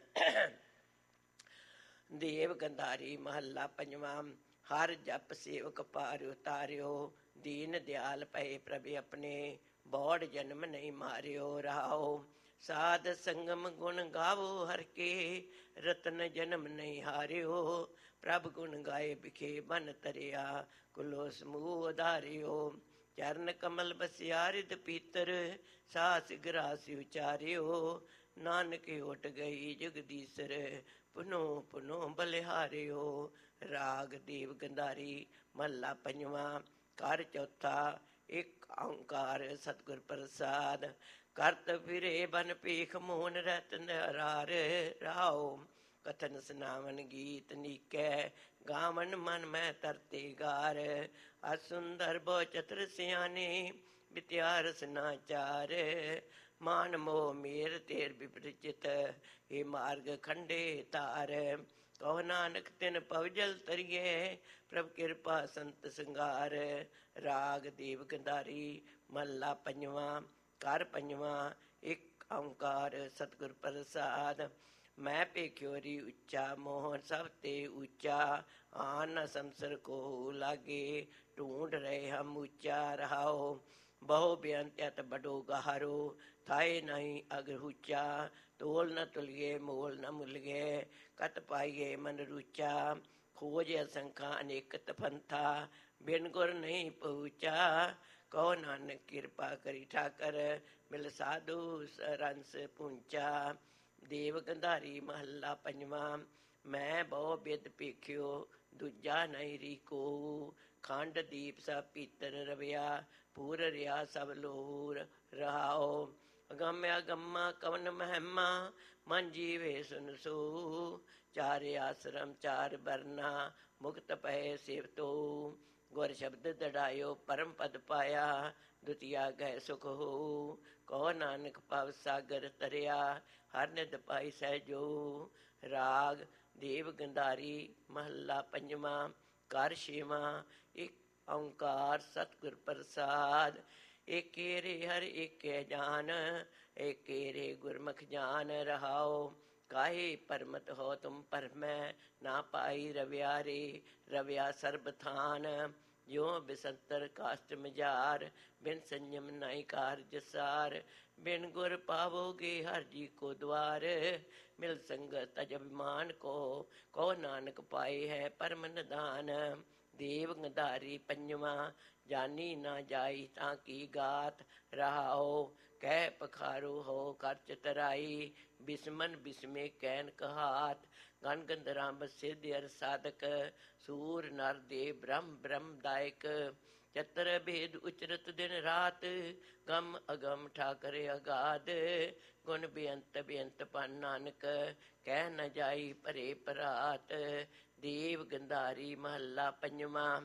ਦੇਵ ਗੰਧਾਰੀ ਮਹੱਲਾ ਪੰਜਵਾਂ। ਹਰ ਜਪ ਸੇਵਕ ਪਾਰ ਉਤਾਰਿਓ, ਦੀਨ ਦਿਆਲ ਪਏ ਪ੍ਰਭ ਆਪਣੇ, ਬੌੜ ਜਨਮ ਨਹੀਂ ਮਾਰਿਓ ਰਹਾਓ। ਸਾਧ ਸੰਗਮ ਗੁਣ ਗਾਵੋ ਹਰ ਕੇ, ਰਤਨ ਜਨਮ ਨਹੀਂ ਹਾਰਿਓ। ਪ੍ਰਭ ਗੁਣ ਗਾਏ ਬਿਖੇ ਬਨ ਤਰਿਆ, ਕੁਲੋ ਸਮੂਹ ਉਧਾਰਿਓ। ਚਰਨ ਕਮਲ ਬਸਿਆ ਰਿਦ ਪੀਤਰ, ਸਾਸ ਗਰਾਸ ਉਚਾਰਿਓ। ਨਾਨਕ ਓਟ ਗਈ ਜਗਦੀਸਰ, ਪੁਨੋ ਪੁਨੋ ਬਲਿਹਾਰਿਓ। ਰਾਗ ਦੇਵ ਗੰਧਾਰੀ ਮਹੱਲਾ ਪੰਜਵਾਂ। ਘਰ ਚੌਥਾ। ਇੱਕ ਓਂਕਾਰ ਸਤਿਗੁਰ ਪ੍ਰਸਾਦ। ਕਰਤ ਫਿਰੇ ਬਨ ਭੀਖ ਮੋਹਨ ਰਹਿਤ ਨਿਰਾਰ ਰਹਾਓ। ਕਥਨ ਸੁਨਾਵਨ ਗੀਤ ਨੀਕੈ, ਗਾਵਨ ਮਨ ਮੈਂ ਤਰਤੇ ਗਾਰ। ਅਸੁੰਦਰ ਬਹੁ ਚਤੁਰ ਸਿਆਣੇ, ਵਿਦਿਆ ਰਸਨਾ ਚਾਰ। ਮਾਨ ਮੋਹ ਮੇਰ ਤੇਰ ਵਿਪਰਚਿਤ, ਇਹ ਮਾਰਗ ਖੰਡੇ ਤਾਰ। ਕਹੋ ਨਾਨਕ ਤਿਨ ਭਵਜਲ ਤਰੀਏ, ਪ੍ਰਭ ਕਿਰਪਾ ਸੰਤ ਸੰਗਾਰ। ਰਾਗ ਦੇਵ ਗੰਧਾਰੀ ਮਹੱਲਾ ਪੰਜਵਾਂ। ਘਰ ਪੰਜਵਾਂ। ਇੱਕ ਓਂਕਾਰ ਸਤਿਗੁਰ ਪ੍ਰਸਾਦ। ਮੈਂ ਭੇਖਿਓਰੀ ਉੱਚਾ, ਮੋਹਨ ਸਭ ਤੇ ਉੱਚਾ। ਆਨ ਨ ਸੰਸਰ ਕੋ ਲਾਗੇ, ਢੂੰਡ ਰਹੇ ਹਮ ਉੱਚਾ ਰਹਾਓ। ਬਹੁ ਬੇਅੰਤ ਅਤ ਬਡੋ ਗਹਾਰੋ, ਥਾਏ ਨਹੀਂ ਅਗਰ ਉੱਚਾ। ਤੋਲ ਨ ਤੁਲੀਏ ਮੋਲ ਨ ਮੁਲੀਏ, ਕਤ ਪਾਈਏ ਮਨ ਰੂਚਾ। ਖੋਜ ਅਸੰਖਾ ਅਨੇਕਤ ਪੰਥਾ, ਬਿਨ ਗੁਰ ਨਹੀਂ ਪਹੁੰਚਾ। ਕਹੋ ਨਾਨਕ ਕਿਰਪਾ ਕਰੀ ਠਾਕਰ, ਮਿਲ ਸਾਧੂ ਰੰਸ ਪੂੰਚਾ। ਦੇਵ ਗੰਧਾਰੀ ਮਹੱਲਾ ਪੰਜਵਾਂ। ਮੈਂ ਬਹੁ ਬਿਦ ਪੇਖਿਓ ਦੂਜਾ ਨਹੀਂ ਰੀਕੋ। ਖੰਡ ਦੀਪ ਸਭ ਪੀਤਰ ਰਵਿਆ ਪੂਰ ਰਿਆ ਸਭ ਲੋਰ ਰਹਾਓ। ਅਗੰਮ ਅਗੰਮਾ ਕਵਨ ਮਹਿਮਾ ਮਨ ਜੀਵੇ ਸੁਨ ਸੋ। ਚਾਰ ਆਸਰਮ ਚਾਰ ਬਰਨਾ ਮੁਕਤ ਪਏ ਸੇਵਤੋ। ਗੁਰ ਸ਼ਬਦ ਦੜਾਇਓ ਪਰਮ ਪਦ ਪਾਇਆ ਦੁਤੀਆ ਗਏ ਸੁਖ ਹੋ। ਕਹੋ ਨਾਨਕ ਭਵ ਸਾਗਰ ਤਰਿਆ ਹਰ ਨਿਧ ਪਾਈ ਸਹਿਜੋ। ਰਾਗ ਦੇਵ ਗੰਧਾਰੀ ਮਹੱਲਾ ਪੰਜਵਾਂ ਘਰ ਛੇਵਾਂ। ਇੱਕ ਓਂਕਾਰ ਸਤਿਗੁਰ ਪ੍ਰਸਾਦ। ਏਕੇ ਰੇ ਹਰਿ ਏਕੇ ਜਾਨ ਏਕੇ ਰੇ ਗੁਰਮੁਖ ਜਾਨ ਰਹਾਓ। ਕਾਹੇ ਪਰਮਤ ਹੋ ਤੁਮ ਪਰਮੈ ਨਾ ਪਾਈ ਰਵਿਆ ਰੇ ਰਵਿਆ ਸਰਬ ਥਾਨ। ਜਿਉ ਬਿਸੰਤਰ ਕਾਸ਼ਟ ਮਝਾਰ ਬਿਨ ਸੰਜਮ ਨਾਈ ਕਾਰਜ ਸਾਰ। ਬਿਨ ਗੁਰ ਪਾਵੋਗੇ ਹਰ ਜੀ ਕੋ ਦਵਾਰ ਮਿਲ ਸੰਗਤ ਤਜ ਅਭਿਮਾਨ ਕੋ। ਕਹੋ ਨਾਨਕ ਪਾਏ ਹੈ ਪਰਮ ਨਿਧਾਨ। ਦੇਵ ਗੰਧਾਰੀ ਪੰਜਵਾਂ ਜਾਨੀ ਨਾ ਜਾਈ ਤਾਂ ਕੀ ਗਾਤ ਰਹਾਓ। ਕਹਿ ਪਖਾਰੂ ਹੋ ਕਰ ਚਤਰਾਈ ਬਿਸਮਨ ਬਿਸਮੇ ਕੈਨ ਕਹਾਤ। ਗਨ ਗੰਧਰੰਬ ਸਿੱਧ ਅਰ ਸਾਧਕ ਸੂਰ ਨਰ ਦੇ ਬ੍ਰਹਮ ਬ੍ਰਹਮਦਾਇਕ। ਚਤਰ ਭੇਦ ਉਚਰਤ ਦਿਨ ਰਾਤ ਗਮ ਅਗਮ ਠਾਕਰ ਅਗਾਧ। ਗੁਣ ਬੇਅੰਤ ਬੇਅੰਤ ਪਨ ਨਾਨਕ ਕਹਿ ਨ ਜਾਈ ਭਰੇ ਭਰਾਤ। ਦੇਵ ਗੰਧਾਰੀ ਮਹੱਲਾ ਪੰਜਵਾਂ।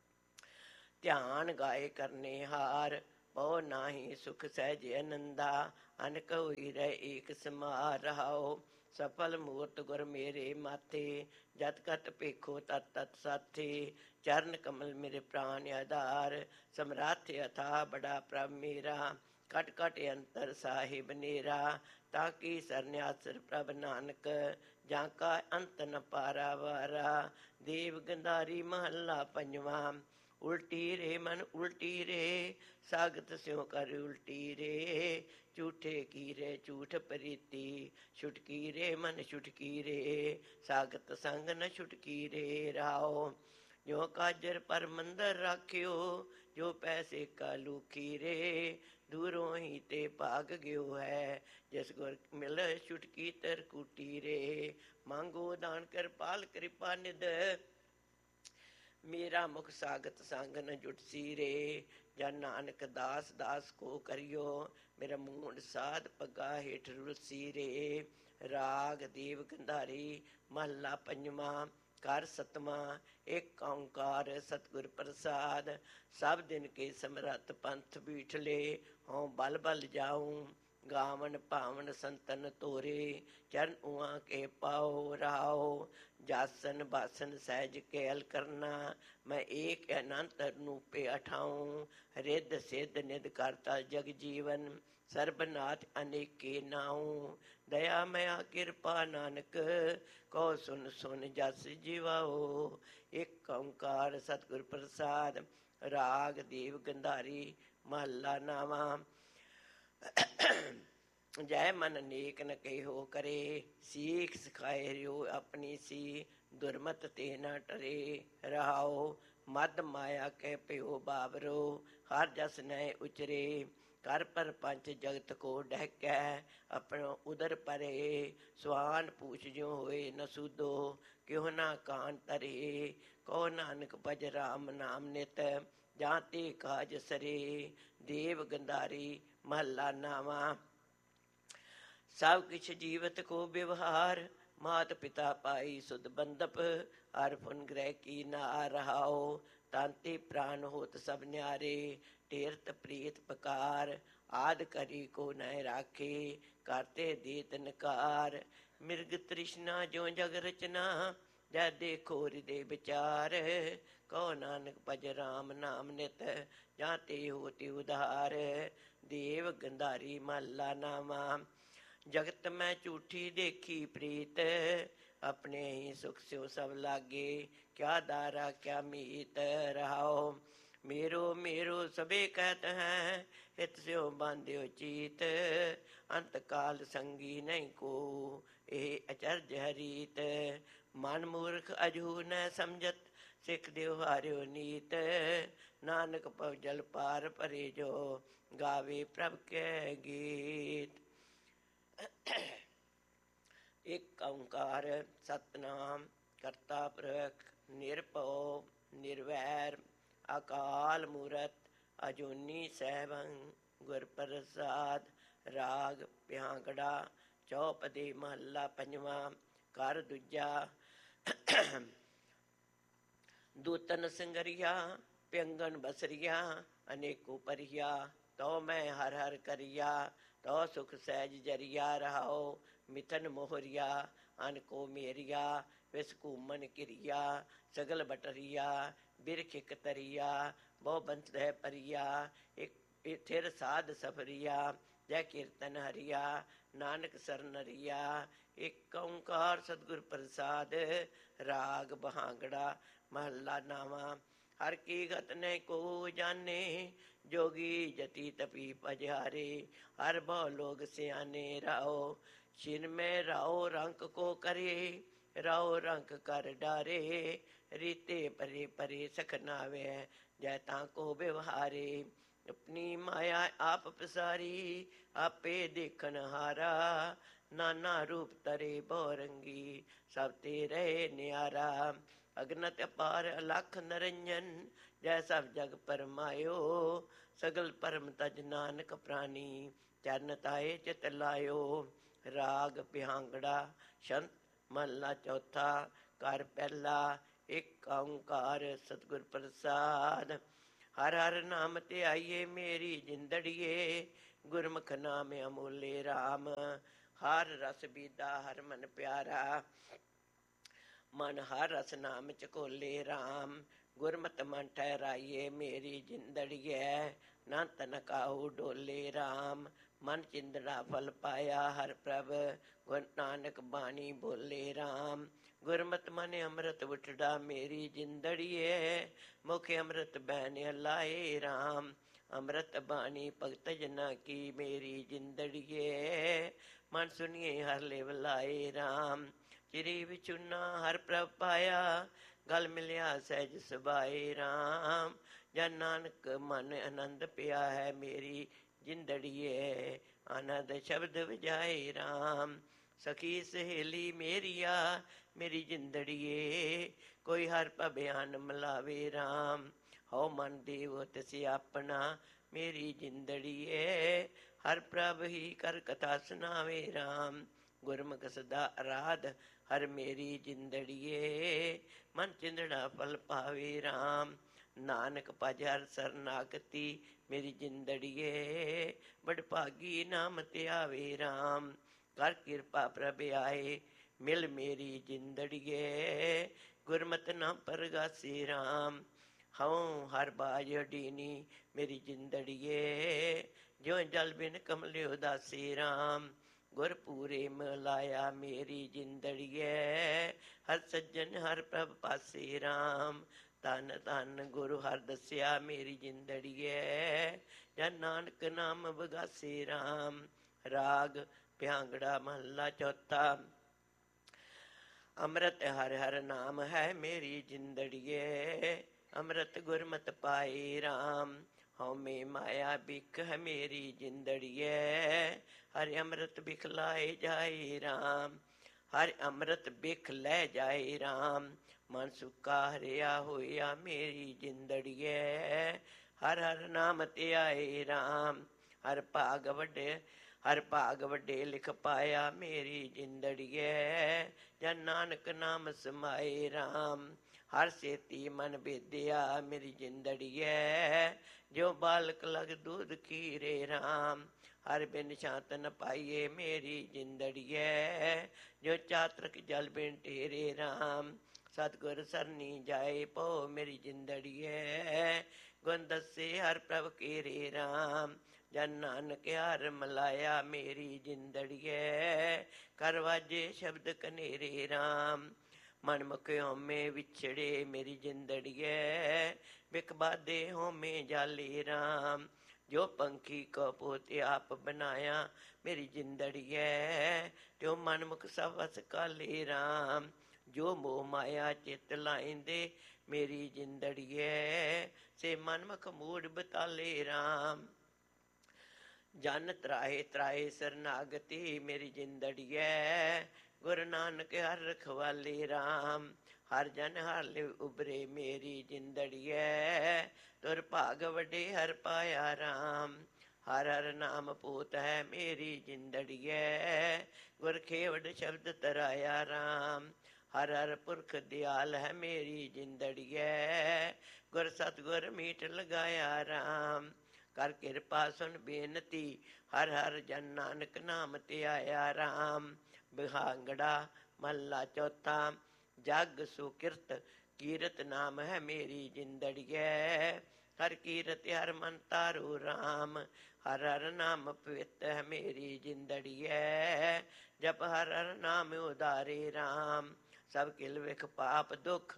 ਧਿਆਨ ਗਾਏ ਕਰਨੇ ਹਾਰ ਬਹੁ ਨਾਹੀ ਸੁਖ ਸਹਿਜ ਅਨੰਦਾ। ਅਨਕ ਹੋਈ ਰਹਿ ਏਕ ਸਮਾਰ ਰਹਾਓ। ਸਫਲ ਮੂਰਤ ਗੁਰ ਮੇਰੇ ਮਾਥੇ ਜਤ ਕਤ ਭੇਖੋ ਤਤ ਤਤ ਸਾਥੇ। ਚਰਨ ਕਮਲ ਮੇਰੇ ਪ੍ਰਾਨ ਆਧਾਰ ਸਮਰਾਥ ਅਥਾ ਬੜਾ ਪ੍ਰਭ ਮੇਰਾ। ਕਟ ਕਟ ਅੰਤਰ ਸਾਹਿਬ ਨੇਰਾ ਤਾਂ ਕੀ ਸਰਨਿਆਸਰ ਪ੍ਰਭ ਨਾਨਕ ਜਾਂ ਕਾ ਅੰਤ ਨ ਪਾਰਾ ਵਾਰਾ। ਦੇਵ ਗੰਧਾਰੀ ਮਹੱਲਾ ਪੰਜਵਾਂ। ਉਲਟੀ ਰੇ ਮਨ ਉਲਟੀ ਰੇ ਸਾਗਤ ਸਿਉ ਕਰ ਉਲਟੀ ਰੇ। ਝੂਠੇ ਕੀ ਰੇ ਝੂਠ ਪ੍ਰੀਤੀ ਛੁਟਕੀ ਰੇ ਮਨ ਛੁਟਕੀ ਰੇ। ਸਾਗਤ ਸੰਗ ਨ ਛੁਟਕੀ ਰੇ ਰਹਾਓ। ਜੋ ਕਾਜਰ ਪਰ ਮੰਦਰ ਰਾਖਿਓ ਜੋ ਪੈਸੇ ਕਾ ਲੂਖੀ ਰੇ। ਦੂਰੋਂ ਹੀ ਤੇ ਭਾਗ ਗਿਓ ਹੈ ਜਿਸ ਗੁਰ ਮਿਲ ਛੁਟਕੀ ਤਰਕੂਟੀ ਰੇ। ਮੰਗੋ ਦਾਨ ਕਿਰਪਾਲ ਕਿਰਪਾ ਨਿਧ ਮੇਰਾ ਮੁਖ ਸਾਗਤ ਸੰਗ ਨ ਜੁਟਸੀ ਰੇ। ਜਨ ਨਾਨਕ ਦਾਸ ਦਾਸ ਕੋ ਕਰਿਓ ਮੇਰਾ ਮੂੰਡ ਸਾਧ ਪੱਗਾ ਹੇਠ ਰੁਲਸੀ ਰੇ। ਰਾਗ ਦੇਵ ਗੰਧਾਰੀ ਮਹੱਲਾ ਪੰਜਵਾਂ ਘਰ ਸਤਵਾਂ। ਇੱਕ ਓਂਕਾਰ ਸਤਿਗੁਰ ਪ੍ਰਸਾਦ। ਸਭ ਦਿਨ ਕੇ ਸਮਰੱਥ ਪੰਥ ਬੀਠਲੇ ਹਉ ਬਲ ਬਲ ਜਾਊ। ਗਾਵਨ ਭਾਵਨ ਸੰਤਨ ਤੋਰੇ ਚਰਨ ਉਆਂ ਕੇ ਪਾਓ ਰਹਾਓ। ਜਾਸਨ ਬਾਸਨ ਸਹਿਜ ਕੇਲ ਕਰਨਾ ਮੈਂ ਏਕ ਅਨੰਤ ਅਨੂਪੇ ਅਠਾਊ। ਰਿੱਧ ਸਿੱਧ ਨਿਧ ਕਰਤਾ ਜਗ ਜੀਵਨ ਸਰਬਨਾਥ ਅਨੇਕੇ ਨਾਉ। ਦਇਆ ਮਇਆ ਕਿਰਪਾ ਨਾਨਕ ਕਹੋ ਸੁਨ ਸੁਨ ਜਸ ਜੀਵਾਓ। ਇੱਕ ਓਂਕਾਰ ਸਤਿਗੁਰ ਪ੍ਰਸਾਦ। ਰਾਗ ਦੇਵ ਗੰਧਾਰੀ ਮਹੱਲਾ ਨਾਵਾਂ। ਜੈ ਮਨ ਨੇਕ ਨ ਕਹਿਓ ਕਰੇ ਸੀਖ ਸਿਖਾਏ ਰਿਓ ਆਪਣੀ ਸੀ। ਦੁਰਮਤ ਤੇ ਨਾ ਟਰੇ ਰਹਾਓ। ਮਦ ਮਾਇਆ ਕਹਿ ਪਿਓ ਬਾਬਰੋ ਹਰ ਜਸ ਨੈ ਉਚਰੇ। ਕਰ ਪਰ ਪੰਚ ਜਗਤ ਕੋ ਡਹਿਕੈ ਆਪਣਾ ਉਦਰ ਪਰੇ। ਸਵਾਨ ਪੂਛ ਜਿਉ ਹੋਏ ਨ ਸੂਦੋ ਕਿਉ ਨਾ ਕਾਨ ਤਰੇ। ਕਹੋ ਨਾਨਕ ਭਜ ਰਾਮ ਨਾਮ ਨਿਤ ਜਾਂ ਤੇ ਕਾਜ ਸਰੇ। ਦੇਵ ਗੰਧਾਰੀ ਮਹੱਲਾ ਨਾਵਾਂ। ਸਭ ਕਿਛ ਜੀਵਤ ਕੋ ਵਿਵਹਾਰ ਮਾਤ ਪਿਤਾ ਪਾਈ ਸੁਧ ਬੰਦਪ। ਹਰ ਫੁਨ ਗ੍ਰਹਿ ਕੀ ਨਾ ਰਹਾਓ। ਤਨ ਤੇ ਪ੍ਰਾਨ ਹੋਤ ਸਭ ਨਿਆਰੇ ਢੇਰਤ ਪ੍ਰੀਤ ਪਕਾਰ। ਆਦ ਕਰੀ ਕੋ ਨਹਿ ਰਾਖੇ ਕਰਤੇ ਦੇਤ ਨਕਾਰ। ਮਿਰਗ ਤ੍ਰਿਸ਼ਨਾ ਜਿਉ ਜਗ ਰਚਨਾ ਜੈ ਦੇਖੋ ਹਿਰਦੇ ਵਿਚਾਰ। ਕਹੋ ਨਾਨਕ ਭਜ ਰਾਮ ਨਾਮ ਨਿਤ ਜਾਂ ਤੇ ਹੋਤੀ ਉਧਾਰ। ਦੇਵ ਗੰਧਾਰੀ ਮਹੱਲਾ ਨਾਵਾਂ। ਜਗਤ ਮੈਂ ਝੂਠੀ ਦੇਖੀ ਪ੍ਰੀਤ ਆਪਣੇ ਹੀ ਸੁਖ ਸਿਉ ਸਭ ਲਾਗੇ। ਕਿਆ ਦਾਰਾ ਕਿਆ ਮੀਤ ਰਹਾਓ। ਮੇਰੋ ਮੇਰੋ ਸਭੇ ਕਹਿਤ ਹੈ ਹਿਤ ਸਿਉ ਬਾਂਧਿਓ ਚੀਤ। ਅੰਤ ਕਾਲ ਸੰਗੀ ਨਹੀਂ ਕੋ ਇਹ ਅਚਰਜ ਹਰੀਤ। ਮਨ ਮੂਰਖ ਅਜੂ ਨ ਸਮਝਤ ਸਿੱਖ ਦਿਓ ਹਾਰਿਓ ਨੀਤ। ਨਾਨਕ ਭਵ ਜਲ ਪਾਰ ਭਰੇ ਜੋ ਗਾਵੇ ਪ੍ਰਭ ਕੈ ਗੀਤ। ਇਕ ਓੰਕਾਰ ਸਤਿਨਾਮ ਕਰਤਾ ਪੁਰਖ ਨਿਰਭਉ ਨਿਰਵੈਰ ਅਕਾਲ ਮੂਰਤ ਅਜੂਨੀ ਸੈਭੰ ਗੁਰ ਪ੍ਰਸਾਦ। ਰਾਗ ਪਿਆਂਕੜਾ ਚੌਪਦੀ ਮਹੱਲਾ ਪੰਜਵਾਂ। ਘਰ ਦੂਜਾ। ਦੂਤਨ ਸਿੰਗਰੀਆ ਪਿੰਗਨ ਬਸਰੀਆ ਅਨੇਕੋ ਪਰਿਆ ਤੋ ਮੈਂ ਹਰ ਹਰ ਕਰਿਆ ਤੋ ਸੁਖ ਸਹਿਜ ਜਰੀਆ ਰਹਾਓ ਮਿਥਨ ਮੋਹਰੀਆ ਅਨਕੋ ਮੇਰੀਆ ਵਿਸ ਘੂਮਨ ਕਿਰਿਆ ਸਗਲ ਬਟਰੀਆ ਬਿਰਖ ਇਕ ਤਰੀਆ ਬਹੁ ਬੰਤ ਹੈ ਪਰੀਆ ਇਕ ਥਿਰ ਸਾਧ ਸਫਰੀਆ ਜੈ ਕੀਰਤਨ ਹਰੀਆ ਨਾਨਕ ਸਰਨਰੀਆ। ਇਕ ਓੰਕਾਰ ਸਤਿਗੁਰ ਪ੍ਰਸਾਦ। ਰਾਗ ਬਹਾਂਗੜਾ ਮਹੱਲਾ ਨਾਵਾਂ। ਹਰ ਕੀ ਗਤ ਨੇ ਕੋ ਜਾਣੇ ਜੋਗੀ ਜਤੀ ਤਪੀ ਪਜਾਰੇ ਹਰ ਬਹੁ ਲੋਗ ਸਿਆਣੇ ਰਾਓ ਛਿਨ ਮੈਂ ਰਾਓ ਰੰਕ ਕੋ ਕਰੇ ਰਾਓ ਰੰਕ ਕਰ ਡਾਰੇ ਰੀਤੇ ਪਰੇ ਪਰੇ ਸਖਨਾਵੇ ਜੈ ਤਾਂ ਕੋ ਵਿਵਹਾਰੇ ਆਪਣੀ ਮਾਇਆ ਆਪ ਪਸਾਰੀ ਆਪੇ ਦੇਖਣ ਹਾਰਾ ਨਾਨਾ ਰੂਪ ਤਰੇ ਬਹੁ ਰੰਗੀ ਸਭ ਤੇ ਰਹੇ ਨਿਆਰਾ ਅਗਨਤ ਅਪਾਰ ਅਲਖ ਨਰੰਜਨ ਜੈ ਸਭ ਜਗ ਪਰਮਾਇਓ ਸਗਲ ਪਰਮ ਤਜ ਨਾਨਕ ਪ੍ਰਾਨੀ ਚਰਨ ਤਾਏ ਚਿਤ ਲਾਇਓ। ਰਾਗ ਬਿਹਾਂਗੜਾ ਸ਼ੰਤ ਮਹੱਲਾ ਚੌਥਾ। ਘਰ ਪਹਿਲਾ। ਇਕ ਓੰਕਾਰ ਸਤਿਗੁਰ ਪ੍ਰਸਾਦ। ਹਰ ਹਰ ਨਾਮ ਤੇ ਆਈਏ ਮੇਰੀ ਜਿੰਦੜੀਏ ਗੁਰਮੁਖ ਨਾਮ ਅਮੋਲੇ ਰਾਮ ਹਰ ਰਸ ਬੀਦਾ ਹਰ ਮਨ ਪਿਆਰਾ ਮਨ ਹਰ ਰਸ ਨਾਮ ਚਕੋਲੇ ਰਾਮ ਗੁਰਮਤਿ ਮਨ ਠਹਿਰਾਈਏ ਮੇਰੀ ਜਿੰਦੜੀਏ ਨਾ ਤਨ ਕਾਹੂ ਡੋਲੇ ਰਾਮ ਮਨ ਚਿੰਦੜਾ ਫਲ ਪਾਇਆ ਹਰ ਪ੍ਰਭ ਗੁਰ ਨਾਨਕ ਬਾਣੀ ਬੋਲੇ ਰਾਮ ਗੁਰਮਤਿ ਮਨ ਅੰਮ੍ਰਿਤ ਉਠੜਾ ਮੇਰੀ ਜਿੰਦੜੀਏ ਮੁਖ ਅੰਮ੍ਰਿਤ ਬੈਨ ਲਾਏ ਰਾਮ ਅੰਮ੍ਰਿਤ ਬਾਣੀ ਭਗਤ ਜਨਾ ਕੀ ਮੇਰੀ ਜਿੰਦੜੀਏ ਮਨ ਸੁਨੀਏ ਹਰ ਲਿਵ ਲਾਏ ਰਾਮ ਚਿਰੀ ਵਿਚੁਨਾ ਹਰ ਪ੍ਰਭ ਪਾਇਆ ਗਲ ਮਿਲਿਆ ਸਹਿਜ ਸੁਭਾਏ ਰਾਮ ਜਨ ਨਾਨਕ ਮਨ ਆਨੰਦ ਪਿਆ ਹੈ ਮੇਰੀ ਜਿੰਦੜੀਏ ਆਨੰਦ ਸ਼ਬਦ ਵਜਾਏ ਰਾਮ ਸਖੀ ਸਹੇਲੀ ਮੇਰੀਆ ਮੇਰੀ ਜਿੰਦੜੀਏ ਕੋਈ ਹਰ ਭਵਿਆਨ ਮਿਲਾਵੇ ਰਾਮ ਹਉ ਮਨ ਦੇਵ ਤਿਸਿ ਆਪਣਾ ਮੇਰੀ ਜਿੰਦੜੀਏ ਹਰ ਪ੍ਰਭ ਹੀ ਕਰ ਕਥਾ ਸੁਣਾਵੇ ਰਾਮ ਗੁਰਮੁਖ ਸਦਾ ਅਰਾਧ ਹਰ ਮੇਰੀ ਜਿੰਦੜੀਏ ਮਨ ਚਿੰਦੜਾ ਫਲ ਪਾਵੇ ਰਾਮ ਨਾਨਕ ਭਜ ਹਰ ਸਰਨਾਗਤੀ ਮੇਰੀ ਜਿੰਦੜੀਏ ਬੜ ਭਾਗੀ ਨਾਮ ਤੇ ਆਵੇ ਰਾਮ ਕਰ ਕਿਰਪਾ ਪ੍ਰਭ ਆਏ ਮਿਲ ਮੇਰੀ ਜਿੰਦੜੀਏ ਗੁਰਮਤਿ ਨਾ ਪਰਗਾਸੀ ਰਾਮ ਹਉ ਹਰ ਬਾਜ ਡੀਨੀ ਮੇਰੀ ਜਿੰਦੜੀਏ ਜੋ ਜਲ ਬਿਨ ਕਮਲਿ ਉਦਾਸੀ ਰਾਮ ਗੁਰ ਪੂਰੇ ਮਿਲਾਇਆ ਮੇਰੀ ਜਿੰਦੜੀਏ ਹਰ ਸੱਜਣ ਹਰ ਪ੍ਰਭ ਪਾਸੇ ਰਾਮ ਧੰਨ ਧੰਨ ਗੁਰੂ ਹਰ ਦੱਸਿਆ ਮੇਰੀ ਜਿੰਦੜੀਏ ਜਨ ਨਾਨਕ ਨਾਮ ਬਗਾਸੇ ਰਾਮ। ਰਾਗ ਪਿਆਂਗੜਾ ਮਹੱਲਾ ਚੌਥਾ। ਅੰਮ੍ਰਿਤ ਹਰ ਹਰ ਨਾਮ ਹੈ ਮੇਰੀ ਜਿੰਦੜੀਏ ਅੰਮ੍ਰਿਤ ਗੁਰਮਤਿ ਪਾਏ ਰਾਮ ਹਉਮੈ ਮਾਇਆ ਬਿਖ ਹੈ ਮੇਰੀ ਜਿੰਦੜੀਏ ਹਰਿ ਅੰਮ੍ਰਿਤ ਬਿਖ ਲਾਏ ਜਾਏ ਰਾਮ ਹਰਿ ਅੰਮ੍ਰਿਤ ਬਿਖ ਲੈ ਜਾਏ ਰਾਮ ਮਨ ਸੁੱਕਾ ਹਰਿਆ ਹੋਇਆ ਮੇਰੀ ਜਿੰਦੜੀਏ ਹਰ ਹਰ ਨਾਮ ਤੇ ਆਏ ਰਾਮ ਹਰ ਭਾਗ ਵੱਡੇ ਹਰ ਭਾਗ ਵੱਡੇ ਲਿਖ ਪਾਇਆ ਮੇਰੀ ਜਿੰਦੜੀਏ ਜਨ ਨਾਨਕ ਨਾਮ ਸਮਾਏ ਰਾਮ ਹਰ ਸੇਤੀ ਮਨ ਬੇਦਿਆ ਮੇਰੀ ਜਿੰਦੜੀਏ ਜੋ ਬਾਲਕ ਲਗ ਦੁੱਧ ਖੀਰੇ ਰਾਮ ਹਰ ਬਿਨ ਸ਼ਾਂਤ ਨ ਪਾਈਏ ਮੇਰੀ ਜਿੰਦੜੀਏ ਜੋ ਚਾਤਰਕ ਜਲ ਬਿਨ ਢੇਰੇ ਰਾਮ ਸਤਿਗੁਰ ਸਰਨੀ ਜਾਏ ਪੋ ਮੇਰੀ ਜਿੰਦੜੀਏ ਗੁਣ ਦੱਸੇ ਹਰ ਪ੍ਰਭ ਕੀਰੇ ਰਾਮ ਜਨ ਨਾਨਕ ਹਰ ਮਲਾਇਆ ਮੇਰੀ ਜਿੰਦੜੀਏ ਕਰ ਵਾਜੇ ਸ਼ਬਦ ਕਨੇਰੇ ਰਾਮ ਮਨ ਮੁਖ ਹਉਮੈ ਵਿਛੜੇ ਮੇਰੀ ਜਿੰਦੜੀਏ ਬਿਖ ਬਾਧੇ ਹਉਮੈ ਜਾਲੇ ਰਾਮ ਜੋ ਪੰਖੀ ਕੋ ਪੋਤੇ ਆਪ ਬਣਾਇਆ ਮੇਰੀ ਜਿੰਦੜੀਏ ਤਿਉ ਮਨ ਮੁਖ ਸਭ ਵਸ ਕਾਲੇ ਰਾਮ ਜੋ ਮੋਹ ਮਾਇਆ ਚਿਤ ਲਾਇੰਦੇ ਮੇਰੀ ਜਿੰਦੜੀਏ ਸੇ ਮਨ ਮੁਖ ਮੂੜ ਬਤਾਲੇ ਰਾਮ ਜਨ ਤਰਾਏ ਤਰਾਏ ਸਰਨਾਗਤੀ ਮੇਰੀ ਜਿੰਦੜੀਏ ਗੁਰੂ ਨਾਨਕ ਹਰ ਰਖਵਾਲੇ ਰਾਮ। ਹਰ ਜਨ ਹਰ ਲਿਵ ਉਬਰੇ ਮੇਰੀ ਜਿੰਦੜੀਐ, ਤੁਰ ਭਾਗ ਵੱਡੇ ਹਰ ਪਾਇਆ ਰਾਮ। ਹਰ ਹਰ ਨਾਮ ਪੂਤ ਹੈ ਮੇਰੀ ਜਿੰਦੜੀਐ, ਗੁਰ ਖੇਵੜ ਸ਼ਬਦ ਤਰਾਇਆ ਰਾਮ। ਹਰ ਹਰ ਪੁਰਖ ਦਿਆਲ ਹੈ ਮੇਰੀ ਜਿੰਦੜੀਐ, ਗੁਰ ਸਤਿਗੁਰ ਮੀਟ ਲਗਾਇਆ ਰਾਮ। ਕਰ ਕਿਰਪਾ ਸੁਣ ਬੇਨਤੀ, ਹਰ ਹਰ ਜਨ ਨਾਨਕ ਨਾਮ ਤੇ ਆਇਆ ਰਾਮ। ਬਿਹਾਂਗੜਾ ਮਹੱਲਾ ਚੌਥਾ। ਜਗ ਸੁਕਿਰਤ ਕੀਰਤ ਨਾਮ ਹੈ ਮੇਰੀ ਜਿੰਦੜੀਐ, ਹਰ ਕੀਰਤ ਹਰ ਮਨ ਤਾਰੂ ਰਾਮ। ਹਰ ਹਰ ਨਾਮ ਪਵਿੱਤ ਹੈ ਮੇਰੀ ਜਿੰਦੜੀਐ, ਜਪ ਹਰ ਹਰ ਨਾਮ ਉਦਾਰੇ ਰਾਮ। ਸਭ ਕਿਲ ਵਿਖ ਪਾਪ ਦੁਖ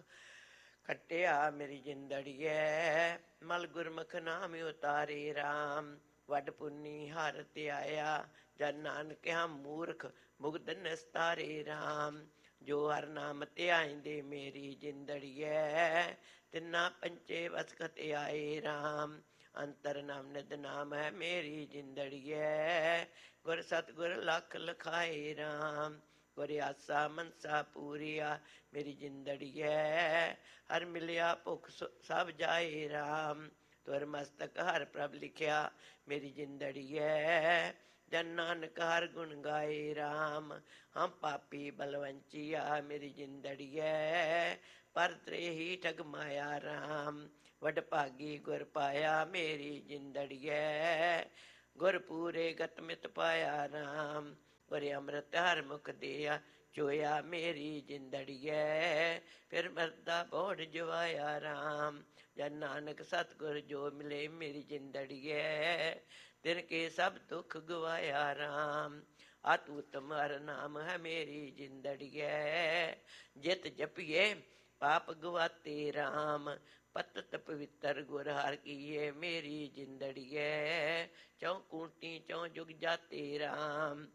ਕੱਟਿਆ ਮੇਰੀ ਜਿੰਦੜੀਐ, ਮਲ ਗੁਰਮੁਖ ਨਾਮ ਉਤਾਰੇ ਰਾਮ। ਵੱਡ ਪੁੰਨੀ ਹਰ ਧਿਆਇਆ, ਜਨ ਨਾਨਕ ਹਮ ਮੂਰਖ ਮੁਗਧ ਨਿਸਤਾਰੇ ਰਾਮ। ਜੋ ਹਰ ਨਾਮ ਧਿਆਇਂਦੇ ਮੇਰੀ ਜਿੰਦੜੀਐ, ਤਿੰਨਾ ਪੰਚੇ ਵਸਖਤ ਆਏ ਰਾਮ। ਅੰਤਰ ਨਾਮ ਨਿਦ ਨਾਮ ਹੈ ਮੇਰੀ ਜਿੰਦੜੀਐ, ਗੁਰ ਸਤਿਗੁਰ ਲਖ ਲਖਾਏ ਰਾਮ। ਗੁਰ ਆਸਾ ਮਨਸਾ ਪੂਰੀਆ ਮੇਰੀ ਜਿੰਦੜੀਐ, ਹਰ ਮਿਲਿਆ ਭੁਖ ਸਭ ਜਾਏ ਰਾਮ। ਤੁਰ ਮਸਤਕ ਹਰ ਪ੍ਰਭ ਲਿਖਿਆ ਮੇਰੀ ਜਿੰਦੜੀਐ, ਜਨ ਨਾਨਕ ਹਰ ਗੁਣ ਗਾਏ ਰਾਮ। ਹਮ ਪਾਪੀ ਬਲਵੰਚੀਆ ਮੇਰੀ ਜਿੰਦੜੀਐ, ਪਰ ਤ੍ਰੇ ਹੀ ਠਗ ਮਾਇਆ ਰਾਮ। ਵਡ ਭਾਗੀ ਗੁਰ ਪਾਇਆ ਮੇਰੀ ਜਿੰਦੜੀਐ, ਗੁਰ ਪੂਰੇ ਗਤ ਮਿਤ ਪਾਇਆ ਰਾਮ। ਗੁਰ ਅੰਮ੍ਰਿਤ ਹਰ ਮੁਖ ਦਿਆ ਚੋਇਆ ਮੇਰੀ ਜਿੰਦੜੀਐ, ਫਿਰ ਮਰਦਾ ਬੋੜ ਜਵਾਇਆ ਰਾਮ। ਜਨ ਨਾਨਕ ਸਤਿਗੁਰ ਜੋ ਮਿਲੇ ਮੇਰੀ ਜਿੰਦੜੀਐ, ਤਿਨ ਕੇ ਸਭ ਦੁੱਖ ਗਵਾਇਆ ਰਾਮ। ਅਤ ਉਤਮ ਹਰ ਨਾਮ ਹੈ ਮੇਰੀ ਜਿੰਦੜੀਐ, ਜਿਤ ਜਪੀਏ ਪਾਪ ਗਵਾਤੇ ਰਾਮ। ਪਤਤ ਪਵਿੱਤਰ ਗੁਰ ਹਰ ਕੀਏ ਮੇਰੀ ਜਿੰਦੜੀਐ, ਚੌ ਕੂਟੀ ਚੌ ਜੁਗ ਜਾਤੇ ਰਾਮ।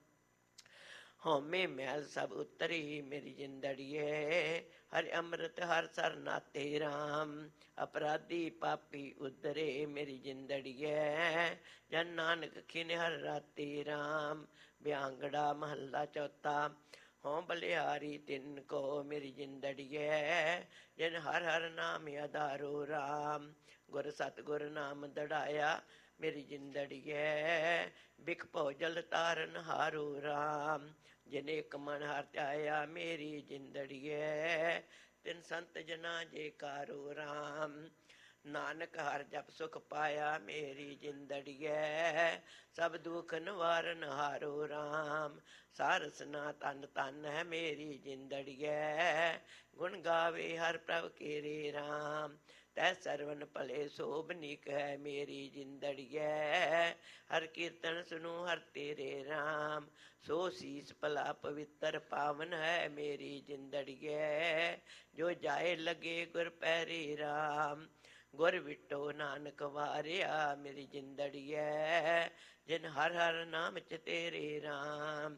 ਹਉਮੈ ਮੈਲ ਸਭ ਉਤਰੀ ਮੇਰੀ ਜਿੰਦੜੀਐ, ਹਰਿ ਅੰਮ੍ਰਿਤ ਹਰ ਸਰ ਨਾਤੇ ਰਾਮ। ਅਪਰਾਧੀ ਪਾਪੀ ਉਧਰੇ ਮੇਰੀ ਜਿੰਦੜੀਐ, ਜਨ ਨਾਨਕ ਖਿਨ ਹਰ ਰਾਤੇ ਰਾਮ। ਬਿਆੰਗੜਾ ਮਹੱਲਾ ਚੌਥਾ। ਹੋਂ ਬਲਿਹਾਰੀ ਤਿਨ ਕੋ ਮੇਰੀ ਜਿੰਦੜੀਐ, ਜਿਨ ਹਰ ਹਰ ਨਾਮ ਆਧਾਰੋ ਰਾਮ। ਗੁਰ ਸਤਿਗੁਰ ਨਾਮ ਦੜਾਇਆ ਮੇਰੀ ਜਿੰਦੜੀਐ, ਬਿਖ ਭਉ ਜਲ ਤਾਰਨ ਹਾਰੋ ਰਾਮ। ਜਿਨ ਇਕ ਮਨ ਹਰ ਧਿਆਇਆ ਮੇਰੀ ਜਿੰਦੜੀਐ, ਤਿਨ ਸੰਤ ਜਨਾ ਜੈਕਾਰੋ ਰਾਮ। ਨਾਨਕ ਹਰ ਜਪ ਸੁਖ ਪਾਇਆ ਮੇਰੀ ਜਿੰਦੜੀਐ, ਸਭ ਦੁਖ ਨਿਵਾਰਨ ਹਾਰੋ ਰਾਮ। ਸਾਰਸ ਨਾ ਤਨ ਤਨ ਹੈ ਮੇਰੀ ਜਿੰਦੜੀਐ, ਗੁਣ ਗਾਵੇ ਹਰ ਪ੍ਰਭ ਕੇਰੇ ਰਾਮ। ਤੈ ਸਰਵਨ ਭਲੇ ਸੋਭਨੀਕ ਹੈ ਮੇਰੀ ਜਿੰਦੜੀਐ, ਹਰ ਕੀਰਤਨ ਸੁਨੂ ਹਰ ਤੇਰੇ ਰਾਮ। ਸੋ ਸੀਸ ਭਲਾ ਪਵਿੱਤਰ ਪਾਵਨ ਹੈ ਮੇਰੀ ਜਿੰਦੜੀਐ, ਜੋ ਜਾਏ ਲਗੇ ਗੁਰ ਪੈਰੇ ਰਾਮ। ਗੁਰ ਵਿਟੋ ਨਾਨਕ ਵਾਰਿਆ ਮੇਰੀ ਜਿੰਦੜੀਐ, ਜਿਨ ਹਰ ਹਰ ਨਾਮ ਚ ਤੇਰੇ ਰਾਮ।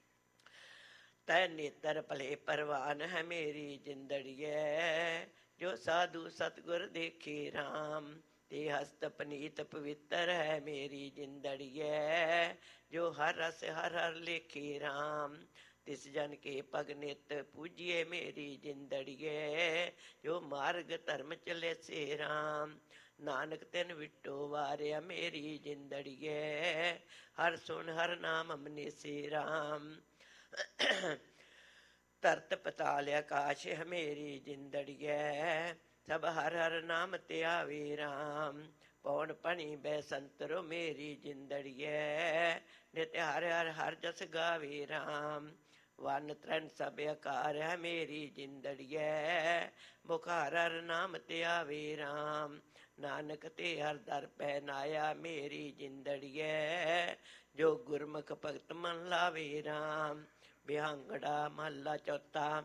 ਤੈ ਨੇਤਰ ਭਲੇ ਪਰਵਾਨ ਹੈ ਮੇਰੀ ਜਿੰਦੜੀਐ, ਜੋ ਸਾਧੂ ਸਤਿਗੁਰ ਦੇਖੇ ਰਾਮ। ਤੇ ਹਸਤ ਪਨੀਤ ਪਵਿੱਤਰ ਹੈ ਮੇਰੀ ਜਿੰਦੜੀਐ, ਜੋ ਹਰ ਰਸ ਹਰ ਹਰ ਲੇਖੇ ਰਾਮ। ਤਿਸ ਜਨ ਕੇ ਪਗ ਨਿਤ ਪੂਜੀਏ ਮੇਰੀ ਜਿੰਦੜੀਐ, ਜੋ ਮਾਰਗ ਧਰਮ ਚਲੇ ਸੇ ਰਾਮ। ਨਾਨਕ ਤਿਨ ਵਿਟੋ ਵਾਰਿਆ ਮੇਰੀ ਜਿੰਦੜੀਐ, ਹਰ ਸੁਣ ਹਰ ਨਾਮ ਅਮਨੇਸੇ ਰਾਮ। ਧਰਤ ਪਤਾਲ ਆਕਾਸ਼ ਹੈ ਮੇਰੀ ਜਿੰਦੜੀਐ, ਸਭ ਹਰ ਹਰ ਨਾਮ ਤੇ ਆਵੇ ਰਾਮ। ਪੌਣ ਪਣੀ ਬੈ ਸੰਤਰੋ ਮੇਰੀ ਜਿੰਦੜੀਐ, ਨਿਤ ਹਰ ਹਰ ਹਰ ਜਸ ਗਾਵੇ ਰਾਮ। ਵਨ ਤ੍ਰਣ ਸਭ ਆਕਾਰ ਹੈ ਮੇਰੀ ਜਿੰਦੜੀਐ, ਮੁਖ ਹਰ ਹਰ ਨਾਮ ਤੇ ਆਵੇ ਰਾਮ। ਨਾਨਕ ਤੇ ਹਰ ਦਰ ਪੈ ਨਾਇਆ ਮੇਰੀ ਜਿੰਦੜੀਐ, ਜੋ ਗੁਰਮੁਖ ਭਗਤ ਮਨ ਲਾਵੇ ਰਾਮ। ਬਿਹਾਂਗੜਾ ਮਹੱਲਾ ਚੌਥਾ।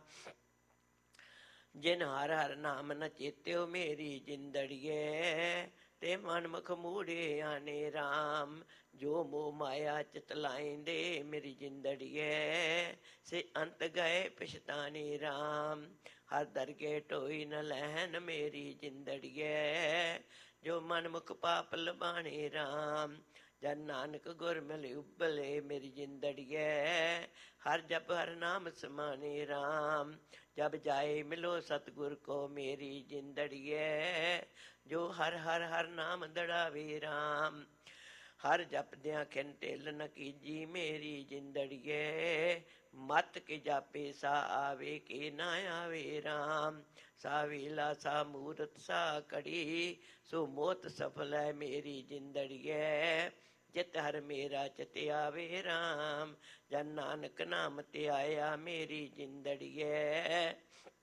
ਜਿਨ ਹਰ ਹਰ ਨਾਮ ਨ ਚੇਤਿਓ ਮੇਰੀ ਜਿੰਦੜੀਐ, ਤੇ ਮਨ ਮੁਖ ਮੂੜੇ ਆਨੇ ਰਾਮ। ਜੋ ਮੋਹ ਮਾਇਆ ਚਿਤ ਲਾਇਂਦੇ ਮੇਰੀ ਜਿੰਦੜੀਐ, ਸੇ ਅੰਤ ਗਏ ਪਛਤਾਨੇ ਰਾਮ। ਹਰ ਦਰਗੇ ਢੋਈ ਨ ਲਹਿਨ ਮੇਰੀ ਜਿੰਦੜੀਐ, ਜੋ ਮਨ ਮੁਖ ਪਾਪ ਲਬਾਣੇ ਰਾਮ। ਜਨ ਨਾਨਕ ਗੁਰ ਮਿਲ ਉਬਲੇ ਮੇਰੀ ਜਿੰਦੜੀਏ। ਹਰ ਜਪ ਹਰ ਨਾਮ ਸਮਾਨੇ ਰਾਮ, ਜਬ ਜਾਏ ਮਿਲੋ ਸਤਿਗੁਰ ਕੋ ਮੇਰੀ ਜਿੰਦੜੀਏ। ਜੋ ਹਰ ਹਰ ਹਰ ਨਾਮ ਦੜਾਵੇ ਰਾਮ, ਹਰ ਜਪਦਿਆਂ ਖਿਨ ਢਿੱਲ ਨ ਕੀਜੀ ਮੇਰੀ ਜਿੰਦੜੀਏ। ਮਤ ਕੇ ਜਾਪੇ ਸਾ ਆਵੇ ਕੇ ਨਾ ਆਵੇ ਰਾਮ, ਸਾ ਵੇਲਾ ਸਾ ਮੂਰਤ ਸਾ ਘੜੀ, ਸੋ ਮੋਤ ਸਫਲ ਹੈ ਮੇਰੀ ਜਿੰਦੜੀਏ। ਜਿਤ ਹਰ ਮੇਰਾ ਚਿਤ ਆਵੇ ਰਾਮ, ਜਨ ਨਾਨਕ ਨਾਮ ਤੇ ਆਇਆ ਮੇਰੀ ਜਿੰਦੜੀਏ।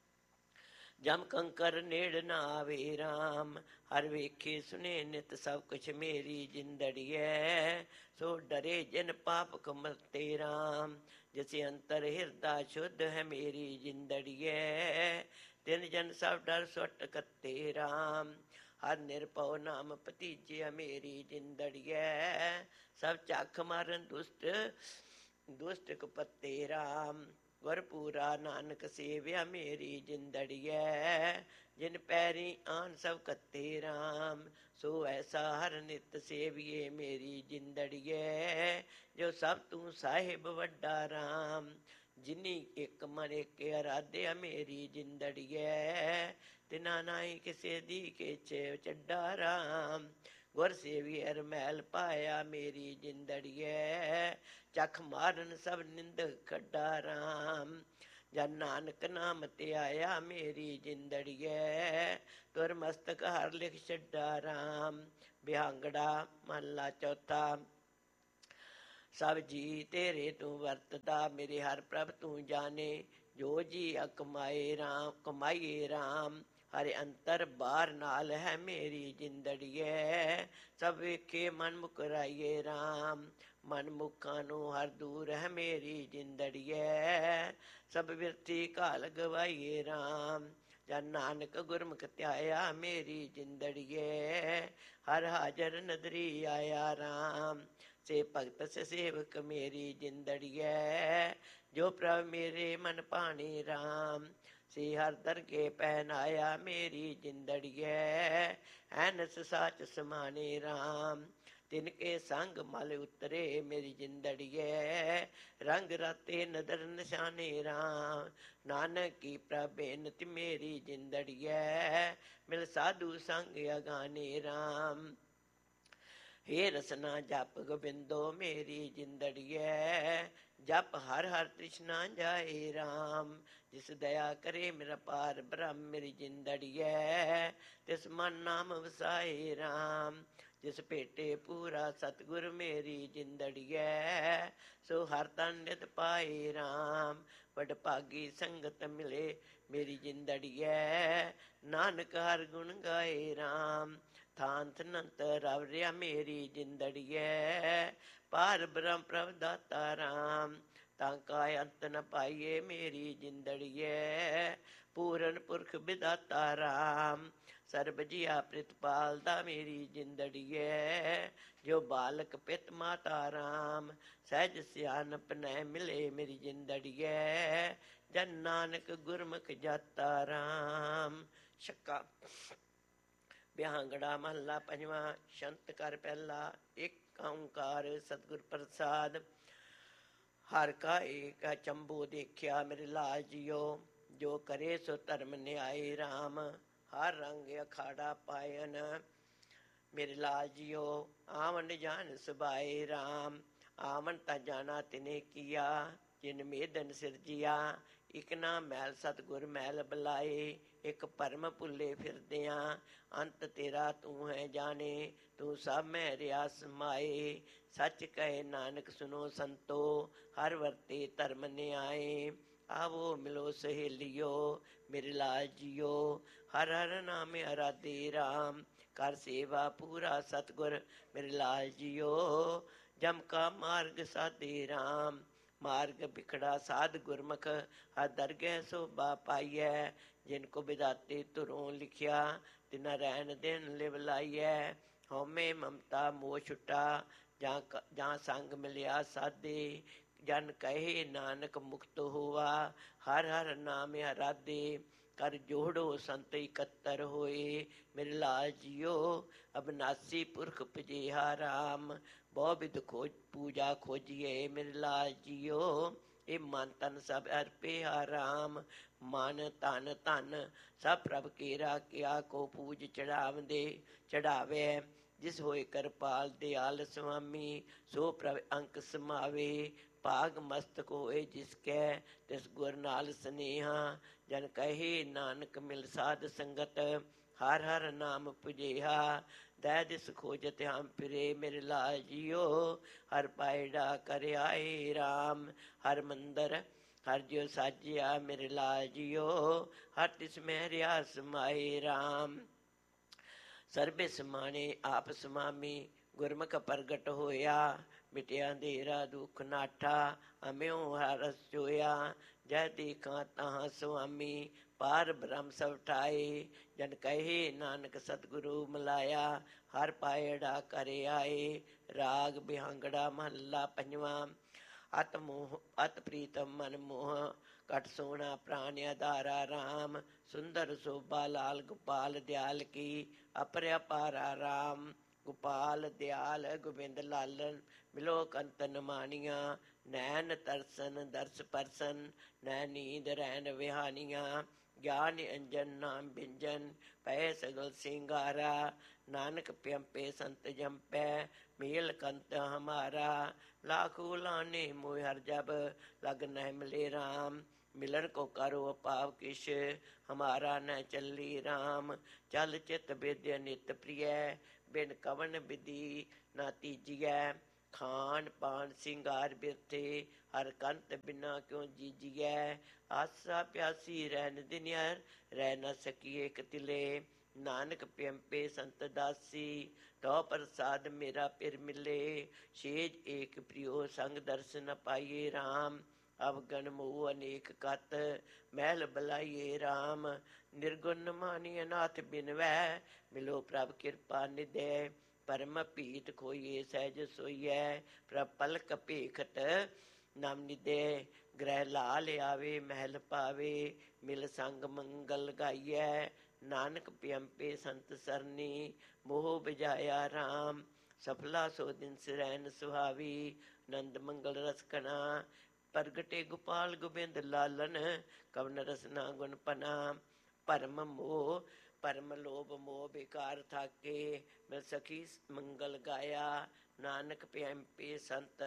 ਜਮ ਕੰਕਰ ਨੇੜ ਨਾ ਆਵੇ ਰਾਮ, ਹਰ ਵੇਖੇ ਸੁਨੇ ਨਿਤ ਸਭ ਕੁਛ ਮੇਰੀ ਜਿੰਦੜੀਏ। ਸੋ ਡਰੇ ਜਿਨ ਪਾਪ ਕਮਤੇ ਰਾਮ, ਜਿਸ ਅੰਤਰ ਹਿਰਦਾ ਸ਼ੁੱਧ ਹੈ ਮੇਰੀ ਜਿੰਦੜੀਏ। ਤਿਨ ਜਨ ਸਭ ਡਰ ਸੁਟ ਕੱਤੇ ਰਾਮ, ਹਰ ਨਿਰਭਉ ਨਾਮ ਭਤੀਜਿਆ ਮੇਰੀ ਜਿੰਦੜੀਏ। ਸਭ ਝੱਖ ਮਾਰਨ ਦੁਸ਼ਟ ਦੁਸ਼ਟ ਕੁਪੱਤੇ ਰਾਮ, ਗੁਰ ਪੂਰਾ ਨਾਨਕ ਸੇਵਿਆ ਮੇਰੀ ਜਿੰਦੜੀਏ। ਜਿਨ ਪੈਰੀ ਆਨ ਸਭ ਕੱਤੇ ਰਾਮ, ਸੋ ਐਸਾ ਹਰ ਨਿਤ ਸੇਵੀਏ ਮੇਰੀ ਜਿੰਦੜੀਏ। ਜੋ ਸਭ ਤੂੰ ਸਾਹਿਬ ਵੱਡਾ ਰਾਮ, ਜਿਨੀ ਇੱਕ ਮਨ ਇੱਕ ਅਰਾਧਿਆ ਮੇਰੀ ਜਿੰਦੜੀਏ। ਤਿਨਾ ਨਾਹੀ ਕਿਸੇ ਦੀ ਕਿਛ ਚੱਡਾ ਰਾਮ, ਗੁਰ ਸੇਵੀ ਹਰ ਮਹਿਲ ਪਾਇਆ ਮੇਰੀ ਜਿੰਦੜੀਏ। ਚਖ ਮਾਰਨ ਸਭ ਨਿੰਦ ਖੱਡਾ ਰਾਮ, ਜਨ ਨਾਨਕ ਨਾਮ ਤੇ ਆਇਆ ਮੇਰੀ ਜਿੰਦੜੀਏ। ਤੁਰ ਮਸਤਕ ਹਰ ਲਿਖ ਛੱਡਾ ਰਾਮ, ਬਿਹਾਂਗੜਾ ਮਹਲਾ ਚੌਥਾ। ਸਭ ਜੀ ਤੇਰੇ ਤੂੰ ਵਰਤਦਾ, ਮੇਰੇ ਹਰ ਪ੍ਰਭ ਤੂੰ ਜਾਣੇ। ਜੋ ਜੀ ਕਮਾਏ ਰਾਮ ਕਮਾਈਏ ਰਾਮ, ਹਰੇ ਅੰਤਰ ਬਾਹਰ ਨਾਲ ਹੈ ਮੇਰੀ ਜਿੰਦੜੀਏ। ਸਭ ਵੇਖੇ ਮਨ ਮੁਕਰਾਈਏ ਰਾਮ, ਮਨ ਮੁਖਾਂ ਨੂੰ ਹਰ ਦੂਰ ਹੈ ਮੇਰੀ ਜਿੰਦੜੀਏ। ਸਭ ਬਿਰਥੀ ਘਾਲ ਗਵਾਈਏ ਰਾਮ, ਜਨ ਨਾਨਕ ਗੁਰਮੁਖ ਧਿਆਇਆ ਮੇਰੀ ਜਿੰਦੜੀਏ। ਹਰ ਹਾਜ਼ਰ ਨਦਰੀ ਆਇਆ ਰਾਮ, ਸੇ ਭਗਤ ਸੇ ਸੇਵਕ ਮੇਰੀ ਜਿੰਦੜੀਏ। ਜੋ ਪ੍ਰਭ ਮੇਰੇ ਮਨ ਭਾਣੇ ਰਾਮ, ਸੇ ਹਰ ਦਰਗੇ ਪਹਿਨਾਇਆ ਮੇਰੀ ਜਿੰਦੜੀਏ। ਐਨਸ ਸਾਚ ਸਮਾਨੇ ਰਾਮ, ਤਿਨ ਕੇ ਸੰਗ ਮਲ ਉਤਰੇ ਮੇਰੀ ਜਿੰਦੜੀਏ। ਰੰਗ ਰਾਤੇ ਨਦਰ ਨਿਸ਼ਾਨੇ ਰਾਮ, ਨਾਨਕ ਕੀ ਪ੍ਰਭੇਨਤ ਮੇਰੀ ਜਿੰਦੜੀਏ। ਮਿਲ ਸਾਧੂ ਸੰਗ ਅਗਾਨੇ ਰਾਮ, ਹੇ ਰਸਨਾ ਜਪ ਗੋਬਿੰਦੋ ਮੇਰੀ ਜਿੰਦੜੀਏ। ਜਪ ਹਰ ਹਰ ਤ੍ਰਿਸ਼ਨਾ ਜਾਏ ਰਾਮ, ਜਿਸ ਦਇਆ ਕਰੇ ਮੇਰਾ ਪਾਰ ਬ੍ਰਹਮ ਮੇਰੀ ਜਿੰਦੜੀਏ। ਤਿਸ ਮਨ ਨਾਮ ਵਸਾਏ ਰਾਮ, ਜਿਸ ਭੇਟੇ ਪੂਰਾ ਸਤਿਗੁਰ ਮੇਰੀ ਜਿੰਦੜੀਏ। ਸੋ ਹਰ ਤਨ ਨਿਤ ਪਾਏ ਰਾਮ, ਵਡ ਭਾਗੀ ਸੰਗਤ ਮਿਲੇ ਮੇਰੀ ਜਿੰਦੜੀਏ। ਨਾਨਕ ਹਰ ਗੁਣ ਗਾਏ ਰਾਮ, ਥਾਂਤ ਨੰਤ ਰਵ ਰਿਆ ਮੇਰੀ ਜਿੰਦੜੀਏ। ਪਾਰ ਬ੍ਰਹਮ ਪ੍ਰਭ ਦਾਤਾ ਰਾਮ, ਤਾਂ ਕਾ ਅੰਤ ਨ ਪਾਈਏ ਮੇਰੀ ਜਿੰਦੜੀਏ। ਪੂਰਨ ਪੁਰਖ ਵਿਦਾਤਾ ਰਾਮ, ਸਰਬ ਜੀਆ ਪ੍ਰਿਤਪਾਲ ਦਾ ਮੇਰੀ ਜਿੰਦੜੀਏ। ਜੋ ਬਾਲਕ ਪਿਤ ਮਾਤਾ ਰਾਮ, ਸਹਿਜ ਸਿਆਣਪ ਨੈ ਮਿਲੇ ਮੇਰੀ ਜਿੰਦੜੀਏ। ਜਨ ਨਾਨਕ ਗੁਰਮੁਖ ਜਾਤਾ ਰਾਮ। ਛੱਕਾ ਬਿਹਾਂਗੜਾ ਮਹੱਲਾ ਪੰਜਵਾਂ। ਸ਼ੰਤ ਕਰ ਪਹਿਲਾ। ਇੱਕ ਓਂਕਾਰ ਸਤਿਗੁਰ ਪ੍ਰਸਾਦ। ਹਰ ਕਾ ਏਕ ਚੰਬੂ ਦੇਖਿਆ ਮੇਰੇ ਲਾਲ ਜੀਓ, ਜੋ ਕਰੇ ਸੋ ਧਰਮ ਨਿਆਏ ਰਾਮ। ਹਰ ਰੰਗ ਅਖਾੜਾ ਪਾਇਨ ਮੇਰੇ ਲਾਲ ਜੀਓ, ਆਵਨ ਜਾਨ ਸੁਭਾਏ ਰਾਮ। ਆਵਨ ਤਾਂ ਜਾਣਾ ਤਿਨੇ ਕੀਆ, ਜਿਨ ਮੇਦਨ ਸਿਰਜਿਆ। ਇਕ ਨਾ ਮੈਲ ਸਤਿਗੁਰ ਮੈਲ ਬੁਲਾਏ, ਇੱਕ ਭਰਮ ਭੁੱਲੇ ਫਿਰਦਿਆਂ। ਅੰਤ ਤੇਰਾ ਤੂੰ ਹੈ ਜਾਣੇ, ਤੂੰ ਸਭ ਮੈਂ ਰਿਆ ਸਮਾਏ। ਸੱਚ ਕਹੇ ਨਾਨਕ ਸੁਨੋ ਸੰਤੋ, ਹਰ ਵਰਤੇ ਧਰਮ ਨਿਆਏ। ਆਵੋ ਮਿਲੋ ਸਹੇਲਿਓ ਮੇਰੇ ਲਾਲ ਜੀਓ, ਹਰ ਹਰ ਨਾਮ ਅਰਾਧੇ ਰਾਮ। ਕਰ ਸੇਵਾ ਪੂਰਾ ਸਤਿਗੁਰ ਮੇਰੇ ਲਾਲ ਜੀਓ, ਜਮ ਕਾ ਮਾਰਗ ਸਾਧੇ ਰਾਮ। ਮਾਰਗ ਬਿਖੜਾ ਸਾਧ ਗੁਰਮੁਖ, ਹਰ ਦਰਗਹਿ ਸੋਭਾ ਪਾਈਐ। ਜਿਨ ਕੋ ਵਿਦਾਤੇ ਧੁਰੋਂ ਲਿਖਿਆ, ਤਿਨਾ ਰਹਿਣ ਦਿਨ ਲਿਵ ਲਾਈਐ। ਹਉਮੈ ਮਮਤਾ ਮੋਹ ਛੁਟਾ, ਜਾਂ ਜਾਂ ਸੰਗ ਮਿਲਿਆ ਸਾਧੇ। ਜਨ ਕਹੇ ਨਾਨਕ ਮੁਕਤ ਹੋਆ, ਹਰ ਹਰ ਨਾਮ ਅਰਾਧੇ। ਕਰ ਜੋੜੋ ਸੰਤ ਇਕੱਤਰ ਹੋਏ। ਮੇਰੇ ਲਾਲ ਜੀਓ ਅਬਨਾਸੀ ਪੁਰਖ ਪਜੇਹਾ ਰਾਮ, ਬਹੁ ਬਿਧ ਖੋਜ ਪੂਜਾ ਖੋਜੀਏ। ਮੇਰੇ ਲਾਲ ਜੀਓ ਇਹ ਮਨ ਤਨ ਸਭ ਅਰਪਿਆ ਰਾਮ, ਮਨ ਤਨ ਧਨ ਸਭ ਪ੍ਰਭ ਕੇਰਾ, ਕਿਆ ਕੋ ਪੂਜ ਚੜਾਵਦੇ ਚੜਾਵੇ। ਜਿਸ ਹੋਏ ਕਿਰਪਾਲ ਦਿਆਲ ਸੁਆਮੀ, ਸੋ ਪ੍ਰਭ ਅੰਕ ਸਮਾਵੇ। ਭਾਗ ਮਸਤਕ ਹੋਏ ਜਿਸ ਕੈ, ਤਿਸ ਗੁਰ ਨਾਲ ਸਨੇਹਾ। ਜਨ ਕਹੇ ਨਾਨਕ ਮਿਲ ਸਾਧ ਸੰਗਤ, ਹਰ ਹਰ ਨਾਮ ਪੁਜੇਹਾ। ਦੈ ਦਿਸ ਖੋਜਤ ਹਮ ਫਿਰੇ, ਮੇਰੇ ਲਾਲ ਜੀਓ ਹਰ ਪਾਇੜਾ ਕਰ ਆਏ ਰਾਮ। ਹਰ ਮੰਦਰ ਹਰ ਜਿਉ ਸਾਜਿਆ, ਮੇਰੇ ਲਾਲ ਜੀਓ ਹਰ ਤਿਸ ਮਹਿ ਰਿਹਾ ਸਮਾਏ ਰਾਮ। ਸਰਬੇ ਸਮਾਣੇ ਆਪ ਸਮਾਮੀ, ਗੁਰਮੁਖ ਪ੍ਰਗਟ ਹੋਇਆ। ਮਿਟਿਆ ਅੰਧੇਰਾ ਦੁੱਖ ਨਾਠਾ, ਅਮਿਓ ਹਰਸ ਜੋਇਆ। ਜਹ ਦੇਖਾਂ ਤਹਾਂ ਸੁਆਮੀ, ਪਾਰ ਬ੍ਰਹਮ ਸਭ ਠਾਏ। ਜਨ ਕਹੇ ਨਾਨਕ ਸਤਿਗੁਰੂ ਮਿਲਾਇਆ, ਹਰ ਪਾਇੜਾ ਕਰ ਆਏ। ਰਾਗ ਬਿਹਾਂਗੜਾ ਮਹੱਲਾ ਪੰਜਵਾਂ। ਅਤ ਮੋਹ ਅਤ ਪ੍ਰੀਤਮ ਮਨ ਮੋਹ, ਘਟ ਸੋਹਣਾ ਪ੍ਰਾਨ ਆਧਾਰਾ ਰਾਮ। ਸੁੰਦਰ ਸੋਭਾ ਲਾਲ ਗੋਪਾਲ ਦਿਆਲ ਕੀ, ਅਪਰ ਅਪਾਰਾ ਰਾਮ। ਗੋਪਾਲ ਦਿਆਲ ਗੋਬਿੰਦ ਲਾਲਨ, ਮਿਲੋ ਕੰਤਨ ਮਾਣੀਆਂ। ਨੈਣ ਤਰਸਨ ਦਰਸ ਪਰਸਨ, ਨੈ ਨੀਂਦ ਰੈਣ ਵਿਹਾਨੀਆਂ। ਗਿਆਨ ਅੰਜਨ ਨਾਮ ਬਿੰਜਨ, ਪਏ ਸਗਲ ਸਿੰਗਾਰਾ। ਨਾਨਕ ਪਿਅੰਪੇ ਸੰਤ ਜੰਪੈ, ਮੇਲ ਕੰਤ ਹਮਾਰਾ। ਲਾਖੋ ਲਾਨੇ ਮੋਹ ਹਰ ਜਬ, ਲਗ ਨਹਿ ਮਿਲੇ ਰਾਮ। ਮਿਲਨ ਕੋ ਕਰੋ ਅਪਾਵ ਕਿਛ, ਹਮਾਰਾ ਨ ਚੱਲੀ ਰਾਮ। ਚਲ ਚਿਤ ਵਿਦਿਆ ਨਿਤ ਪ੍ਰਿਯੈ, ਬਿਨ ਕਵਨ ਵਿਧੀ ਨਾ ਤੀਜੀਐ। ਖਾਨ ਪਾਨ ਸਿੰਗਾਰ ਬਿਰਥੇ, ਹਰ ਕੰਤ ਬਿਨਾ ਕਿਉ ਜੀਜੀਐ। ਆਸਾ ਪਿਆਸੀ ਰਹਿਨ ਦਿਨਿਆਰ, ਰਹਿ ਨ ਸਕੀਏ ਕਤਿਲੇ। ਨਾਨਕ ਪਿਅੰਪੇ ਸੰਤ ਦਾਸੀ, ਤੋ ਪ੍ਰਸਾਦ ਮੇਰਾ ਫਿਰ ਮਿਲੇ। ਸੇਜ ਏਕ ਪ੍ਰਿਯੋ ਸੰਗ ਦਰਸ ਨ ਪਾਈਏ ਰਾਮ। ਅਵਗਨ ਮੋਹ ਅਨੇਕ ਕਤ, ਮਹਿਲ ਬਲਾਈਏ ਰਾਮ। ਨਿਰਗੁਣ ਮਾਨੀ ਅਨਾਥ ਬਿਨਵੈ, ਮਿਲੋ ਪ੍ਰਭ ਕਿਰਪਾ ਨਿਧੈ। ਪਰਮ ਭੀਤ ਖੋਈਏ ਸਹਿਜ ਸੋਈਐ, ਪ੍ਰਭ ਪਲਕ ਭੇਖਤ ਨਾਮ ਨਿਧੈ। ਗ੍ਰਹਿ ਲਾਲ ਆਵੇ ਮਹਿਲ ਪਾਵੇ, ਮਿਲ ਸੰਗ ਮੰਗਲ ਗਾਈਐ। ਨਾਨਕ ਪਿਅੰਪੇ ਸੰਤ ਸਰਨੀ, ਮੋਹ ਬੁਝਾਇਆ ਰਾਮ। ਸਫਲਾ ਸੋ ਦਿਨ ਸਿਰੈਨ ਸੁਹਾਵੀ, ਨੰਦ ਮੰਗਲ ਰਸ ਕਣਾ। ਪ੍ਰਗਟੇ ਗੋਪਾਲ ਗੋਬਿੰਦ ਲਾਲਨ, ਕਵਨ ਰਸਨਾ ਗੁਣ ਪਨਾ। ਭਰਮ ਮੋਹ ਭਰਮ ਲੋਭ ਮੋਹ ਬੇਕਾਰ ਥਾਕੇ, ਮਿਲ ਸਖੀ ਮੰਗਲ ਗਾਇਆ। ਨਾਨਕ ਪਿਅੰਪੇ ਸੰਤ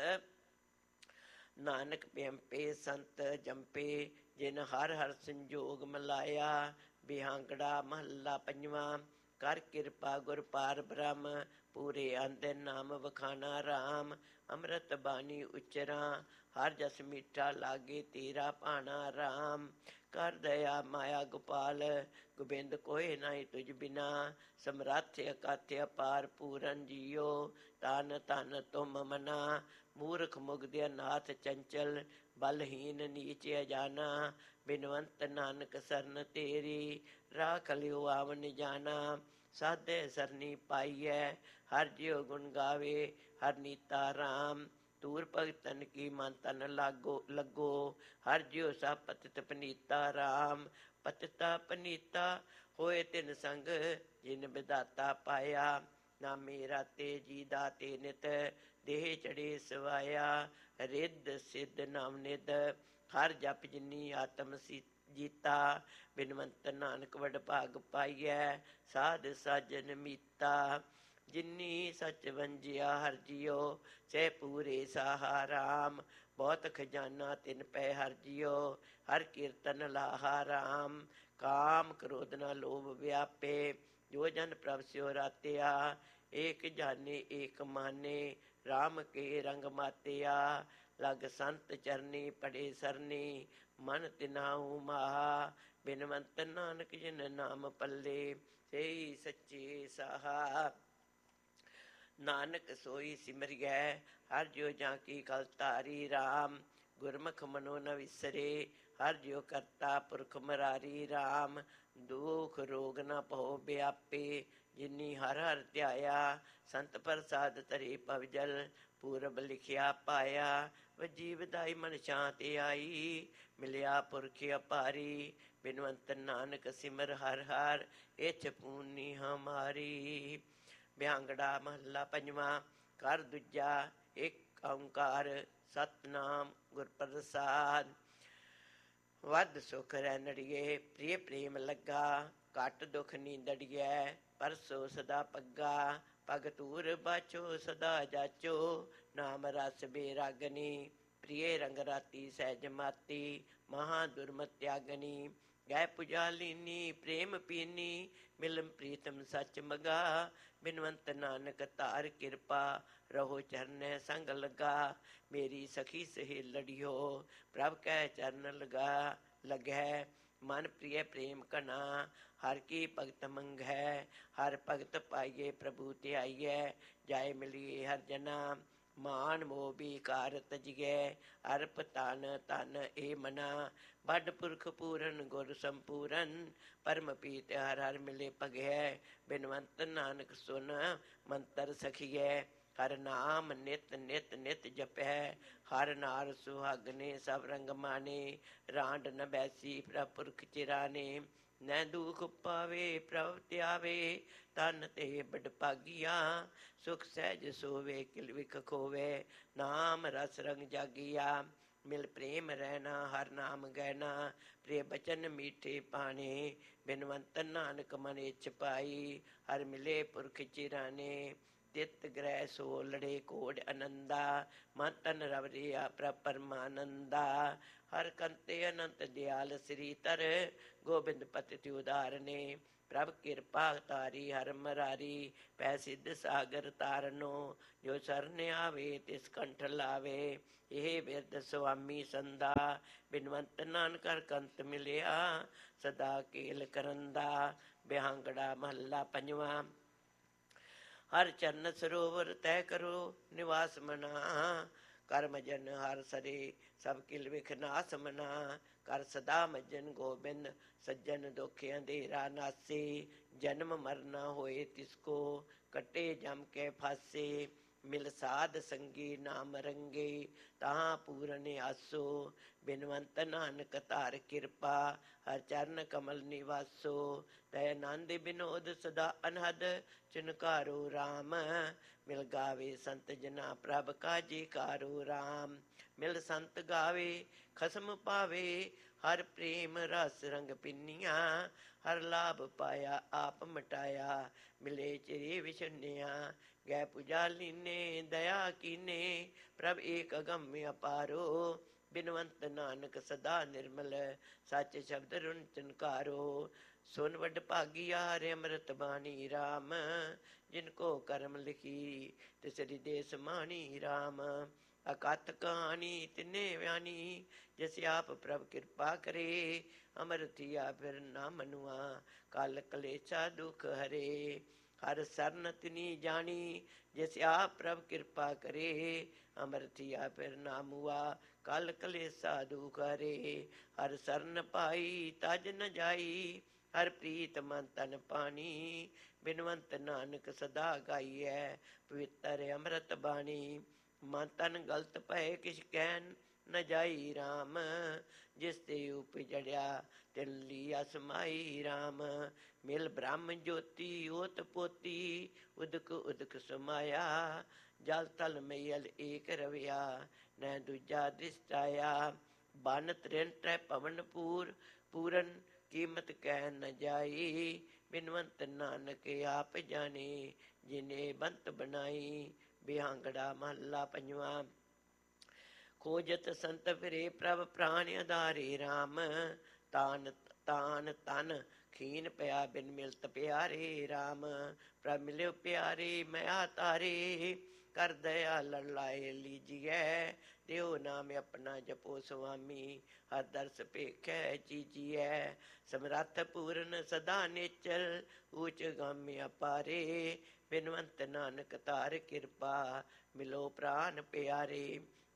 ਨਾਨਕ ਪਿਅੰਪੇ ਸੰਤ ਜੰਪੇ, ਜਿਨ ਹਰ ਹਰ ਸੰਜੋਗ ਮਿਲਾਇਆ। ਬਿਹਾਂਗੜਾ ਮਹੱਲਾ ਪੰਜਵਾਂ। ਕਰ ਕਿਰਪਾ ਗੁਰ ਪਾਰ ਬ੍ਰਹਮ, ਪੂਰੇ ਅੰਦਰ ਨਾਮ ਵਖਾਣਾ ਰਾਮ। ਅੰਮ੍ਰਿਤ ਬਾਣੀ ਉਚਰਾਂ, ਹਰ ਜਸ ਮੀਠਾ ਲਾਗੇ ਤੇਰਾ ਭਾਣਾ ਰਾਮ। ਕਰ ਦਇਆ ਮਾਇਆ ਗੋਪਾਲ, ਗੋਬਿੰਦ ਕੋਇ ਨਾਹੀ ਤੁਝ ਬਿਨਾ। ਸਮਰੱਥ ਅਕਥ ਅਪਾਰ ਪੂਰਨ ਜੀਓ, ਤਨ ਧਨ ਤੁਮ ਮਨਾ। ਮੂਰਖ ਮੁਗਧ ਅਨਾਥ ਚੰਚਲ, ਬਲਹੀਨ ਨੀਚ ਅਜਾਨਾ। ਬਿਨਵੰਤ ਨਾਨਕ ਸਰਨ ਤੇਰੀ, ਰਾਖ ਲਿਓ ਆਵਨ ਜਾਨਾ। ਸਾਧੇ ਸਰਨੀ ਪਾਈਐ, ਹਰ ਜਿਉ ਗੁਣ ਗਾਵੇ ਹਰ ਨੀਤਾ ਰਾਮ। ਤੂਰ ਭਗਤਨ ਕੀ ਮਨ ਤਨ ਲਾਗੋ ਲੱਗੋ, ਹਰ ਜਿਉ ਸਭ ਪਤਿਤ ਪਨੀਤਾ ਰਾਮ। ਪਤਿਤਾ ਪਨੀਤਾ ਹੋਏ ਤਿਨ ਸੰਗ, ਜਿਨ ਵਿਦਾਤਾ ਪਾਇਆ। ਨਾਮੇ ਰਾਤੇ ਜੀ ਦਾਤੇ ਨਿਤ, ਦੇਹ ਚੜੇ ਸਵਾਇਆ। ਰਿੱਧ ਸਿੱਧ ਨਾਮ ਨਿਧ, ਹਰ ਜਪ ਜਿਨੀ ਆਤਮ ਸੀ ਜੀਤਾ। ਬਿਨਵੰਤ ਨਾਨਕ ਵਡ ਭਾਗ ਪਾਈਐ, ਸਾਧ ਸਾਜਨ ਮੀਤਾ। ਜਿਨੀ ਸਚ ਵੰਜਿਆ ਹਰ ਜੀਓ, ਸਹਿ ਪੂਰੇ ਸਾਹਾ ਰਾਮ। ਬਹੁਤ ਖਜ਼ਾਨਾ ਤਿਨ ਪੈ ਹਰ ਜੀਓ, ਹਰ ਕੀਰਤਨ ਲਾਹਾ ਰਾਮ। ਕਾਮ ਕ੍ਰੋਧ ਨ ਲੋਭ ਵਿਆਪੇ, ਜੋ ਜਨ ਪ੍ਰਭ ਸਿਉ ਰਾਤਿਆ। ਏਕ ਜਾਨੇ ਏਕ ਮਾਨੇ, ਰਾਮ ਕੇ ਰੰਗ ਮਾਤਿਆ। ਲਗ ਸੰਤ ਚਰਨੀ ਪੜੇ ਸਰਨੀ, ਮਨ ਤਿਨਾਹੂ ਮਾਹਾ। ਬਿਨਵੰਤ ਨਾਨਕ ਜਿਨ ਨਾਮ ਪੱਲੇ, ਸੇਈ ਸੱਚੇ ਸਾਹਾ। ਨਾਨਕ ਸੋਈ ਸਿਮਰਿਐ, ਹਰ ਜਿਉ ਜਾਂ ਕੀ ਕਲ ਧਾਰੀ ਰਾਮ। ਗੁਰਮੁਖ ਮਨੋ ਨ ਵਿਸਰੇ, ਹਰ ਜਿਉ ਕਰਤਾ ਪੁਰਖ ਮੁਰਾਰੀ ਰਾਮ। ਦੁਖ ਰੋਗ ਨ ਭਉ ਵਿਆਪੇ, ਜਿਨੀ ਹਰ ਹਰ ਧਿਆਇਆ। ਸੰਤ ਪ੍ਰਸਾਦ ਧਰੇ ਭਵ ਜਲ, ਪੂਰਬ ਲਿਖਿਆ ਪਾਇਆ, ਵਜੀ ਵਧਾਈ ਮਨ ਸ਼ਾਂਤ ਆਈ। ਮਿਲਿਆ ਪੁਰਖ ਅਪਾਰੀ, ਬਿਨਵੰਤ ਨਾਨਕ ਸਿਮਰ ਹਰ ਹਰ, ਇਛ ਪੂਨੀ ਹਮਾਰੀ। ਬਿਆੰਗੜਾ ਮਹੱਲਾ ਪੰਜਵਾਂ। ਕਰ ਦੂਜਾ ਇੱਕ ਓਂਕਾਰ, ਸਤਿਨਾਮ ਗੁਰ ਪ੍ਰਸਾਦ। ਵੱਧ ਸੁਖ ਰੈਣੜੀਏ, ਪ੍ਰਿਯ ਪ੍ਰੇਮ ਲੱਗਾ, ਘੱਟ ਦੁਖ ਨੀਂਦੜੀਐ, ਪਰਸੋ ਸਦਾ ਪੱਗਾ। ਪਗ ਧੂਰ ਬਾਚੋ ਸਦਾ ਜਾਚੋ, ਨਾਮ ਰਸ ਬੇਰਾਗਨੀ। ਪ੍ਰਿਯ ਰੰਗ ਰਾਤੀ ਸਹਿਜ ਮਾਤੀ, ਮਹਾ ਦੁਰਮਤ ਤਿਆਗਨੀ। ਗੈ ਪੁਜਾਲੀਨੀ ਪ੍ਰੇਮ ਪੀਨੀ, ਮਿਲਮ ਪ੍ਰੀਤਮ ਸੱਚ ਮਗਾ। ਬਿਨਵੰਤ ਨਾਨਕ ਧਾਰ ਕਿਰਪਾ, ਰਹੋ ਚਰਨੈ ਸੰਗ ਲਗਾ। ਮੇਰੀ ਸਖੀ ਸਹੇਲੜਿਓ, ਪ੍ਰਭ ਕੈ ਚਰਨ ਲਗਾ। ਲੱਗੈ ਮਨ ਪ੍ਰਿਯ ਪ੍ਰੇਮ ਘਨਾ, ਹਰ ਕੀ ਭਗਤ ਮੰਗੈ। ਹਰ ਭਗਤ ਪਾਈਏ ਪ੍ਰਭੂ ਧਿਆਈਐ, ਜਾਇ ਮਿਲੀਏ ਹਰ ਜਨਾ। ਮਾਨ ਮੋਹ ਵਿਕਾਰ ਤਜੀਐ, ਅਰਪ ਧਨ ਧਨ ਏ ਮਨਾ। ਵੱਡ ਪੁਰਖ ਪੂਰਨ ਗੁਰ ਸੰਪੂਰਨ, ਪਰਮ ਪੀਤ ਹਰ ਹਰ ਮਿਲੇ ਭਗੈ। ਬਿਨਵੰਤ ਨਾਨਕ ਸੁਨ ਮੰਤਰ ਸਖੀਐ, ਹਰ ਨਾਮ ਨਿਤ ਨਿਤ ਨਿਤ ਜਪੈ। ਹਰ ਨਾਰ ਸੁਹਾਗਨੇ ਸਭ ਰੰਗ ਮਾਨੇ, ਰਾਂਡ ਨ ਬੈਸੀ ਪ੍ਰਭ ਪੁਰਖ ਚਿਰਾਨੇ। ਨੈ ਦੁਖ ਪਾਵੇ ਪ੍ਰਭ ਧਿਆਵੇ, ਤਨ ਤੇ ਬੜ ਭਾਗੀਆ। ਸੁਖ ਸਹਿਜ ਸੋਵੇ ਕਿਲ ਵਿਖ ਖੋਵੇ, ਨਾਮ ਰਸ ਰੰਗ ਜਾਗੀਆ। ਮਿਲ ਪ੍ਰੇਮ ਰਹਿਣਾ ਹਰ ਨਾਮ ਗਹਿਣਾ, ਪ੍ਰਿਯ ਬਚਨ ਮੀਠੇ ਪਾਣੇ। ਬਿਨਵੰਤ ਨਾਨਕ ਮਨ ਇਛ ਪਾਈ, ਹਰ ਮਿਲੇ ਪੁਰਖ ਚਿਰਾਨੇ। ਤਿਤ ਗ੍ਰਹਿ ਸੋ ਲੜੇ ਕੋਡ ਅਨੰਦਾ, ਮਨ ਤਨ ਰਵ ਰਿਆ ਪ੍ਰਭ ਪਰਮਾਨੰਦਾ। ਹਰ ਕੰਤੇ ਅਨੰਤ ਦਿਆਲ ਸ੍ਰੀ ਧਰ, ਗੋਬਿੰਦ ਪਤਿ ਉਦਾਰਨੇ। ਪ੍ਰਭ ਕਿਰਪਾ ਤਾਰੀ ਹਰ ਮਰਾਰੀ, ਪੈ ਸਿੱਧ ਸਾਗਰ ਤਾਰਨੋ। ਜੋ ਸਰਨ ਆਵੇ ਤਿਸ ਕੰਠ ਲਾਵੇ, ਇਹ ਬਿਰਧ ਸੁਆਮੀ ਸੰਦਾ। ਬਿਨਵੰਤ ਨਾਨਕ ਹਰ ਕੰਤ ਮਿਲਿਆ, ਸਦਾ ਕੇਲ ਕਰੰਦਾ। ਬਿਆੰਗੜਾ ਮਹੱਲਾ ਪੰਜਵਾਂ। ਹਰ ਚਰਨ ਸਰੋਵਰ ਤਹਿ ਕਰੋ ਨਿਵਾਸ ਮਨਾ। ਕਰ ਮਜਨ ਹਰ ਸਰੇ, ਸਭ ਕਿਲ ਵਿਖ ਨਾਸ ਮਨਾ। ਕਰ ਸਦਾ ਮਜਨ ਗੋਬਿੰਦ, ਸੱਜਣ ਦੁਖ ਅੰਧੇਰਾ ਨਾਸੇ। ਜਨਮ ਮਰਨਾ ਹੋਏ ਤਿਸ ਕੋ, ਕੱਟੇ ਜਮ ਕੇ ਫਾਸੇ। ਮਿਲ ਸਾਧ ਸੰਗੀ ਨਾਮ ਰੰਗੇ, ਤਾਂ ਪੂਰਨ ਆਸੋ। ਬਿਨਵੰਤ ਨਾਨਕ ਧਾਰ ਕਿਰਪਾ, ਹਰ ਚਰਨ ਕਮਲ ਨਿਵਾਸੋ। ਤੈ ਆਨੰਦ ਬਿਨੋਦ ਸਦਾ ਅਨਹਦ, ਚੁਨਕਾਰੋ ਰਾਮ। ਮਿਲ ਗਾਵੇ ਸੰਤ ਜਨਾ ਪ੍ਰਭ ਕਾਜੀ ਕਾਰੋ ਰਾਮ। ਮਿਲ ਸੰਤ ਗਾਵੇ ਖਸਮ ਪਾਵੇ, ਹਰ ਪ੍ਰੇਮ ਰਸ ਰੰਗ ਪਿੰਨੀਆਂ। ਹਰ ਲਾਭ ਪਾਇਆ ਆਪ ਮਟਾਇਆ, ਮਿਲੇ ਚਿਰੇ ਵਿਛੁੰਨਿਆ। ਗੈ ਪੁਜਾਲੀਨੇ ਦਇਆ ਕੀਨੇ, ਪ੍ਰਭ ਏਕ ਅਗੰਮ ਅਪਾਰੋ। ਬਿਨਵੰਤ ਨਾਨਕ ਸਦਾ ਨਿਰਮਲ, ਸੱਚ ਸ਼ਬਦ ਰੁਨ ਚਨਕਾਰੋ। ਸੁਨ ਵੱਡ ਭਾਗੀਆ ਹਰਿ ਅੰਮ੍ਰਿਤ ਬਾਣੀ ਰਾਮ, ਜਿਨ ਕੋ ਕਰਮ ਲਿਖੀ ਤਿਸਰੀ ਦੇਸ ਮਾਣੀ ਰਾਮ। ਅਕਥ ਕਹਾਣੀ ਤਿਨੇ ਵਿਆਨੀ, ਜਿਸ ਆਪ ਪ੍ਰਭ ਕਿਰਪਾ ਕਰੇ। ਅਮਰ ਥੀਆ ਫਿਰ ਨਾ ਮਨੁਆ, ਕਲ ਕਲੇਸ਼ਾ ਦੁਖ ਹਰੇ। ਹਰ ਸਰਨ ਤਿਨੀ ਜਾਣੀ, ਜਿਸ ਆਪ ਪ੍ਰਭ ਕਿਰਪਾ ਕਰੇ। ਅਮਰ ਥੀਆ ਫਿਰ ਨਾ ਮੁਆ, ਕਲ ਕਲੇਸ਼ਾ ਦੁਖ ਹਰੇ। ਹਰ ਸਰਨ ਪਾਈ ਤਜ ਨ ਜਾਈ, ਹਰ ਪ੍ਰੀਤ ਮਨ ਤਨ ਪਾਣੀ। ਬਿਨਵੰਤ ਨਾਨਕ ਸਦਾ ਗਾਈਐ, ਪਵਿੱਤਰ ਅੰਮ੍ਰਿਤ ਬਾਣੀ। ਮਨ ਤਨ ਗਲਤ ਭਏ ਕਿਛ ਕਹਿਨ ਨ ਜਾਈ ਰਾਮ, ਜਿਸ ਤੇ ਉਪਜੜਿਆ ਤਿਨ ਲੀਆ ਸਮਾਈ ਰਾਮ। ਮਿਲ ਬ੍ਰਹਮ ਜੋਤੀ ਓਤ ਪੋਤੀ, ਉਦਕ ਉਦਕ ਸਮਾਇਆ। ਜਲ ਥਲ ਮਈਲ ਏਕ ਰਵਿਆ, ਨੈ ਦੂਜਾ ਦ੍ਰਿਸ਼ਟਾਇਆ। ਬਨ ਤ੍ਰਿਣ ਤ੍ਰੈ ਭਵਨ ਪੂਰ, ਪੂਰਨ ਕੀਮਤ ਕਹਿ ਨ ਜਾਈ। ਬਿਨਵੰਤ ਨਾਨਕ ਆਪ ਜਾਣੇ, ਜਿਨੇ ਬੰਤ ਬਣਾਈ। ਬਿਆੰਗੜਾ ਮਹੱਲਾ ਪੰਜਵਾਂ। ਖੋਜਤ ਸੰਤ ਫਿਰੇ ਪ੍ਰਭ ਪ੍ਰਾਨ ਆਧਾਰੇ ਰਾਮ। ਤਾਨ ਤਾਨ ਤਨ ਖੀਨ ਪਿਆ ਬਿਨ ਮਿਲਤ ਪਿਆਰੇ ਰਾਮ। ਪ੍ਰਭ ਮਿਲਿਓ ਪਿਆਰੇ ਮਇਆ ਤਾਰੇ, ਕਰ ਦਇਆ ਲੜ ਲਾਏ ਲੀਜੀਐ। ਦਿਓ ਨਾਮ ਆਪਣਾ ਜਪੋ ਸੁਆਮੀ, ਹਰ ਦਰਸ ਭੇਖੈ ਚੀਜੀਐ। ਸਮਰੱਥ ਪੂਰਨ ਸਦਾ ਨੇਚਰ, ਊਚ ਗਮ ਅਪਾਰੇ। ਬਿਨਵੰਤ ਨਾਨਕ ਧਾਰ ਕਿਰਪਾ, ਮਿਲੋ ਪ੍ਰਾਨ ਪਿਆਰੇ।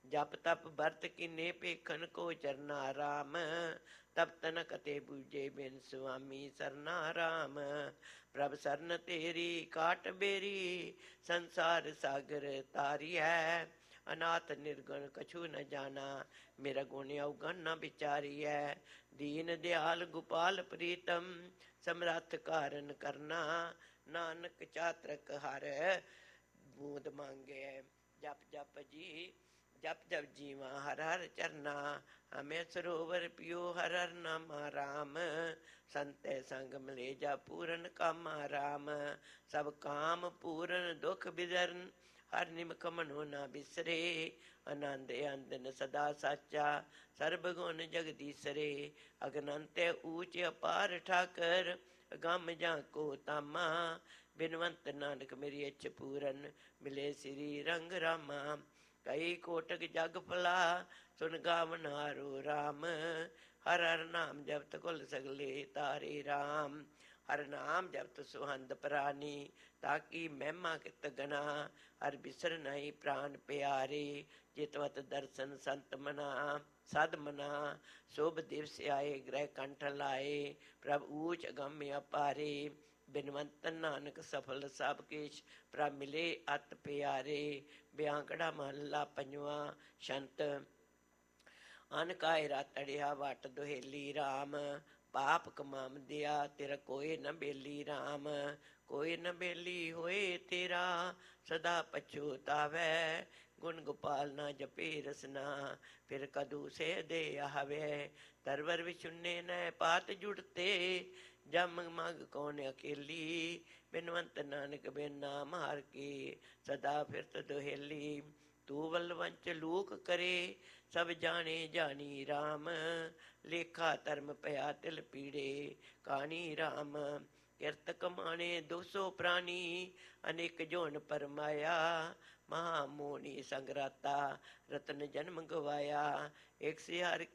ਜਪ ਤਪ ਵਰਤ ਕੀਨੇ ਭੇਖਨ ਕੋ ਚਰਨਾ ਰਾਮ, ਤਬ ਤਨਕ ਤੇ ਬੂਝੇ ਬਿਨ ਸੁਆਮੀ ਸਰਨਾ ਰਾਮ। ਪ੍ਰਭ ਸਰਨ ਤੇਰੀ ਕਾਟ ਬੇਰੀ, ਸੰਸਾਰ ਸਾਗਰ ਤਾਰੀ ਹੈ। ਅਨਾਥ ਨਿਰਗੁਣ ਕਛੂ ਨ ਜਾਣਾ, ਮੇਰਾ ਗੁਣ ਅਵਗਣ ਨ ਵਿਚਾਰੀਐ। ਦੀਨ ਦਿਆਲ ਗੋਪਾਲ ਪ੍ਰੀਤਮ, ਸਮਰੱਥ ਕਾਰਨ ਕਰਨਾ। ਨਾਨਕ ਚਾਤਰਕ ਹਰ ਬੂੰਦ ਮੰਗੈ, ਜਪ ਜਪ ਜੀ ਜਪ ਜਪ ਜੀਵਾ ਹਰ ਹਰ ਚਰਨਾ। ਹਮੇ ਸਰੋਵਰ ਪਿਓ ਹਰ ਹਰ ਨਾਮਾ ਰਾਮ, ਸੰਤੈ ਸੰਗ ਮਿਲੇ ਜਾ ਪੂਰਨ ਕਾਮਾ ਰਾਮ। ਸਭ ਕਾਮ ਪੂਰਨ ਦੁਖ ਬਿਜਰਨ, ਹਰ ਨਿਮਕ ਮਨੋ ਨਾ ਬਿਸਰੇ। ਆਨੰਦ ਅੰਦਨ ਸਦਾ ਸਾਚਾ, ਸਰਬ ਗੁਣ ਜਗਦੀਸਰੇ। ਅਗਨੰਤੈ ਊਚ ਅਪਾਰ ਠਾਕਰ, ਅਗੰਮ ਜਾਂ ਕੋ ਤਾਮਾ। ਬਿਨਵੰਤ ਨਾਨਕ ਮੇਰੀ ਇੱਛ ਪੂਰਨ, ਮਿਲੇ ਸ੍ਰੀ ਰੰਗ ਰਾਮਾ। ਕਈ ਕੋਟਕ ਜਗ ਭਲਾ, ਸੁਨ ਗਾਵਨ ਹਾਰੋ ਰਾਮ। ਹਰ ਹਰ ਨਾਮ ਜਪਤ ਕੁਲ ਸਗਲੇ ਤਾਰੇ ਰਾਮ। ਹਰ ਨਾਮ ਜਪਤ ਸੁਹੰਦ ਪ੍ਰਾਨੀ, ਤਾਕੀ ਮਹਿਮਾ ਕਿਤ ਗਨਾ। ਹਰ ਬਿਸਰ ਨਹੀਂ ਪ੍ਰਾਨ ਪਿਆਰੇ, ਜਿਤਵਤ ਦਰਸ਼ਨ ਸੰਤ ਮਨਾ। ਸਦ ਮਨਾ ਸ਼ੁਭ ਦਿਵਸ ਆਏ, ਗ੍ਰਹਿ ਕੰਠ ਲਾਏ। ਪ੍ਰਭ ਊਚ ਅਗੰਮ ਅਪਾਰੇ, ਬਿਨਵੰਤ ਨਾਨਕ ਸਫਲ ਸਭ ਕਿਛ। ਪ੍ਰਭ ਮਿਲੇ ਅਤ ਪਿਆਰੇ, ਬਿਆੰਕੜਾ ਮਹੱਲਾ ਪੰਜਵਾਂ। ਸ਼ੰਤ ਅਨ ਕਾਇ ਰਾਤੜਿਆ ਵਟ ਦੁਹੇਲੀ ਰਾਮ। ਪਾਪ ਕਮਾਮ ਦਿਆ ਤੇਰਾ ਕੋਇ ਨ ਬੇਲੀ ਰਾਮ। ਕੋਇ ਨ ਬੇਲੀ ਹੋਏ ਤੇਰਾ, ਸਦਾ ਪਛੁਤਾਵੈ। ਗੁਣ ਗੋਪਾਲ ਨਾ ਜਪੇ ਰਸਨਾ, ਫਿਰ ਕਦੂ ਸੇ ਦੇ ਆਵੇ। ਤਰਵਰ ਵਿਛੁੰਨੇ ਨੈ ਪਾਤ ਜੁੜਤੇ, ਜਮ ਮਗ ਕੌਣ ਅਕੇਲੀ। ਬਿਨਵੰਤ ਨਾਨਕ ਬਿਨ ਨਾਮ ਹਰ ਕੀ, ਸਦਾ ਫਿਰਤ ਦੁਹੇਲੀ। ਤੂੰ ਬਲਵੰਚ ਲੂਕ ਕਰੇ, ਸਭ ਜਾਣੇ ਜਾਣੀ ਰਾਮ। ਲੇਖਾ ਧਰਮ ਭਇਆ ਤਿਲ ਪੀੜੇ, ਕਾਣੀ ਰਾਮ। ਕਿਰਤ ਕਮਾਣੇ ਦੋ ਸੌ ਪ੍ਰਾਣੀ, ਅਨੇਕ ਜੋਨ ਪਰਮਾਇਆ। ਮਹਾ ਮੋਹਣੀ ਸੰਗਰਾਤਾ, ਰਤਨ ਜਨਮ ਗਵਾਇਆ। ਇੱਕ ਸਿਆਰ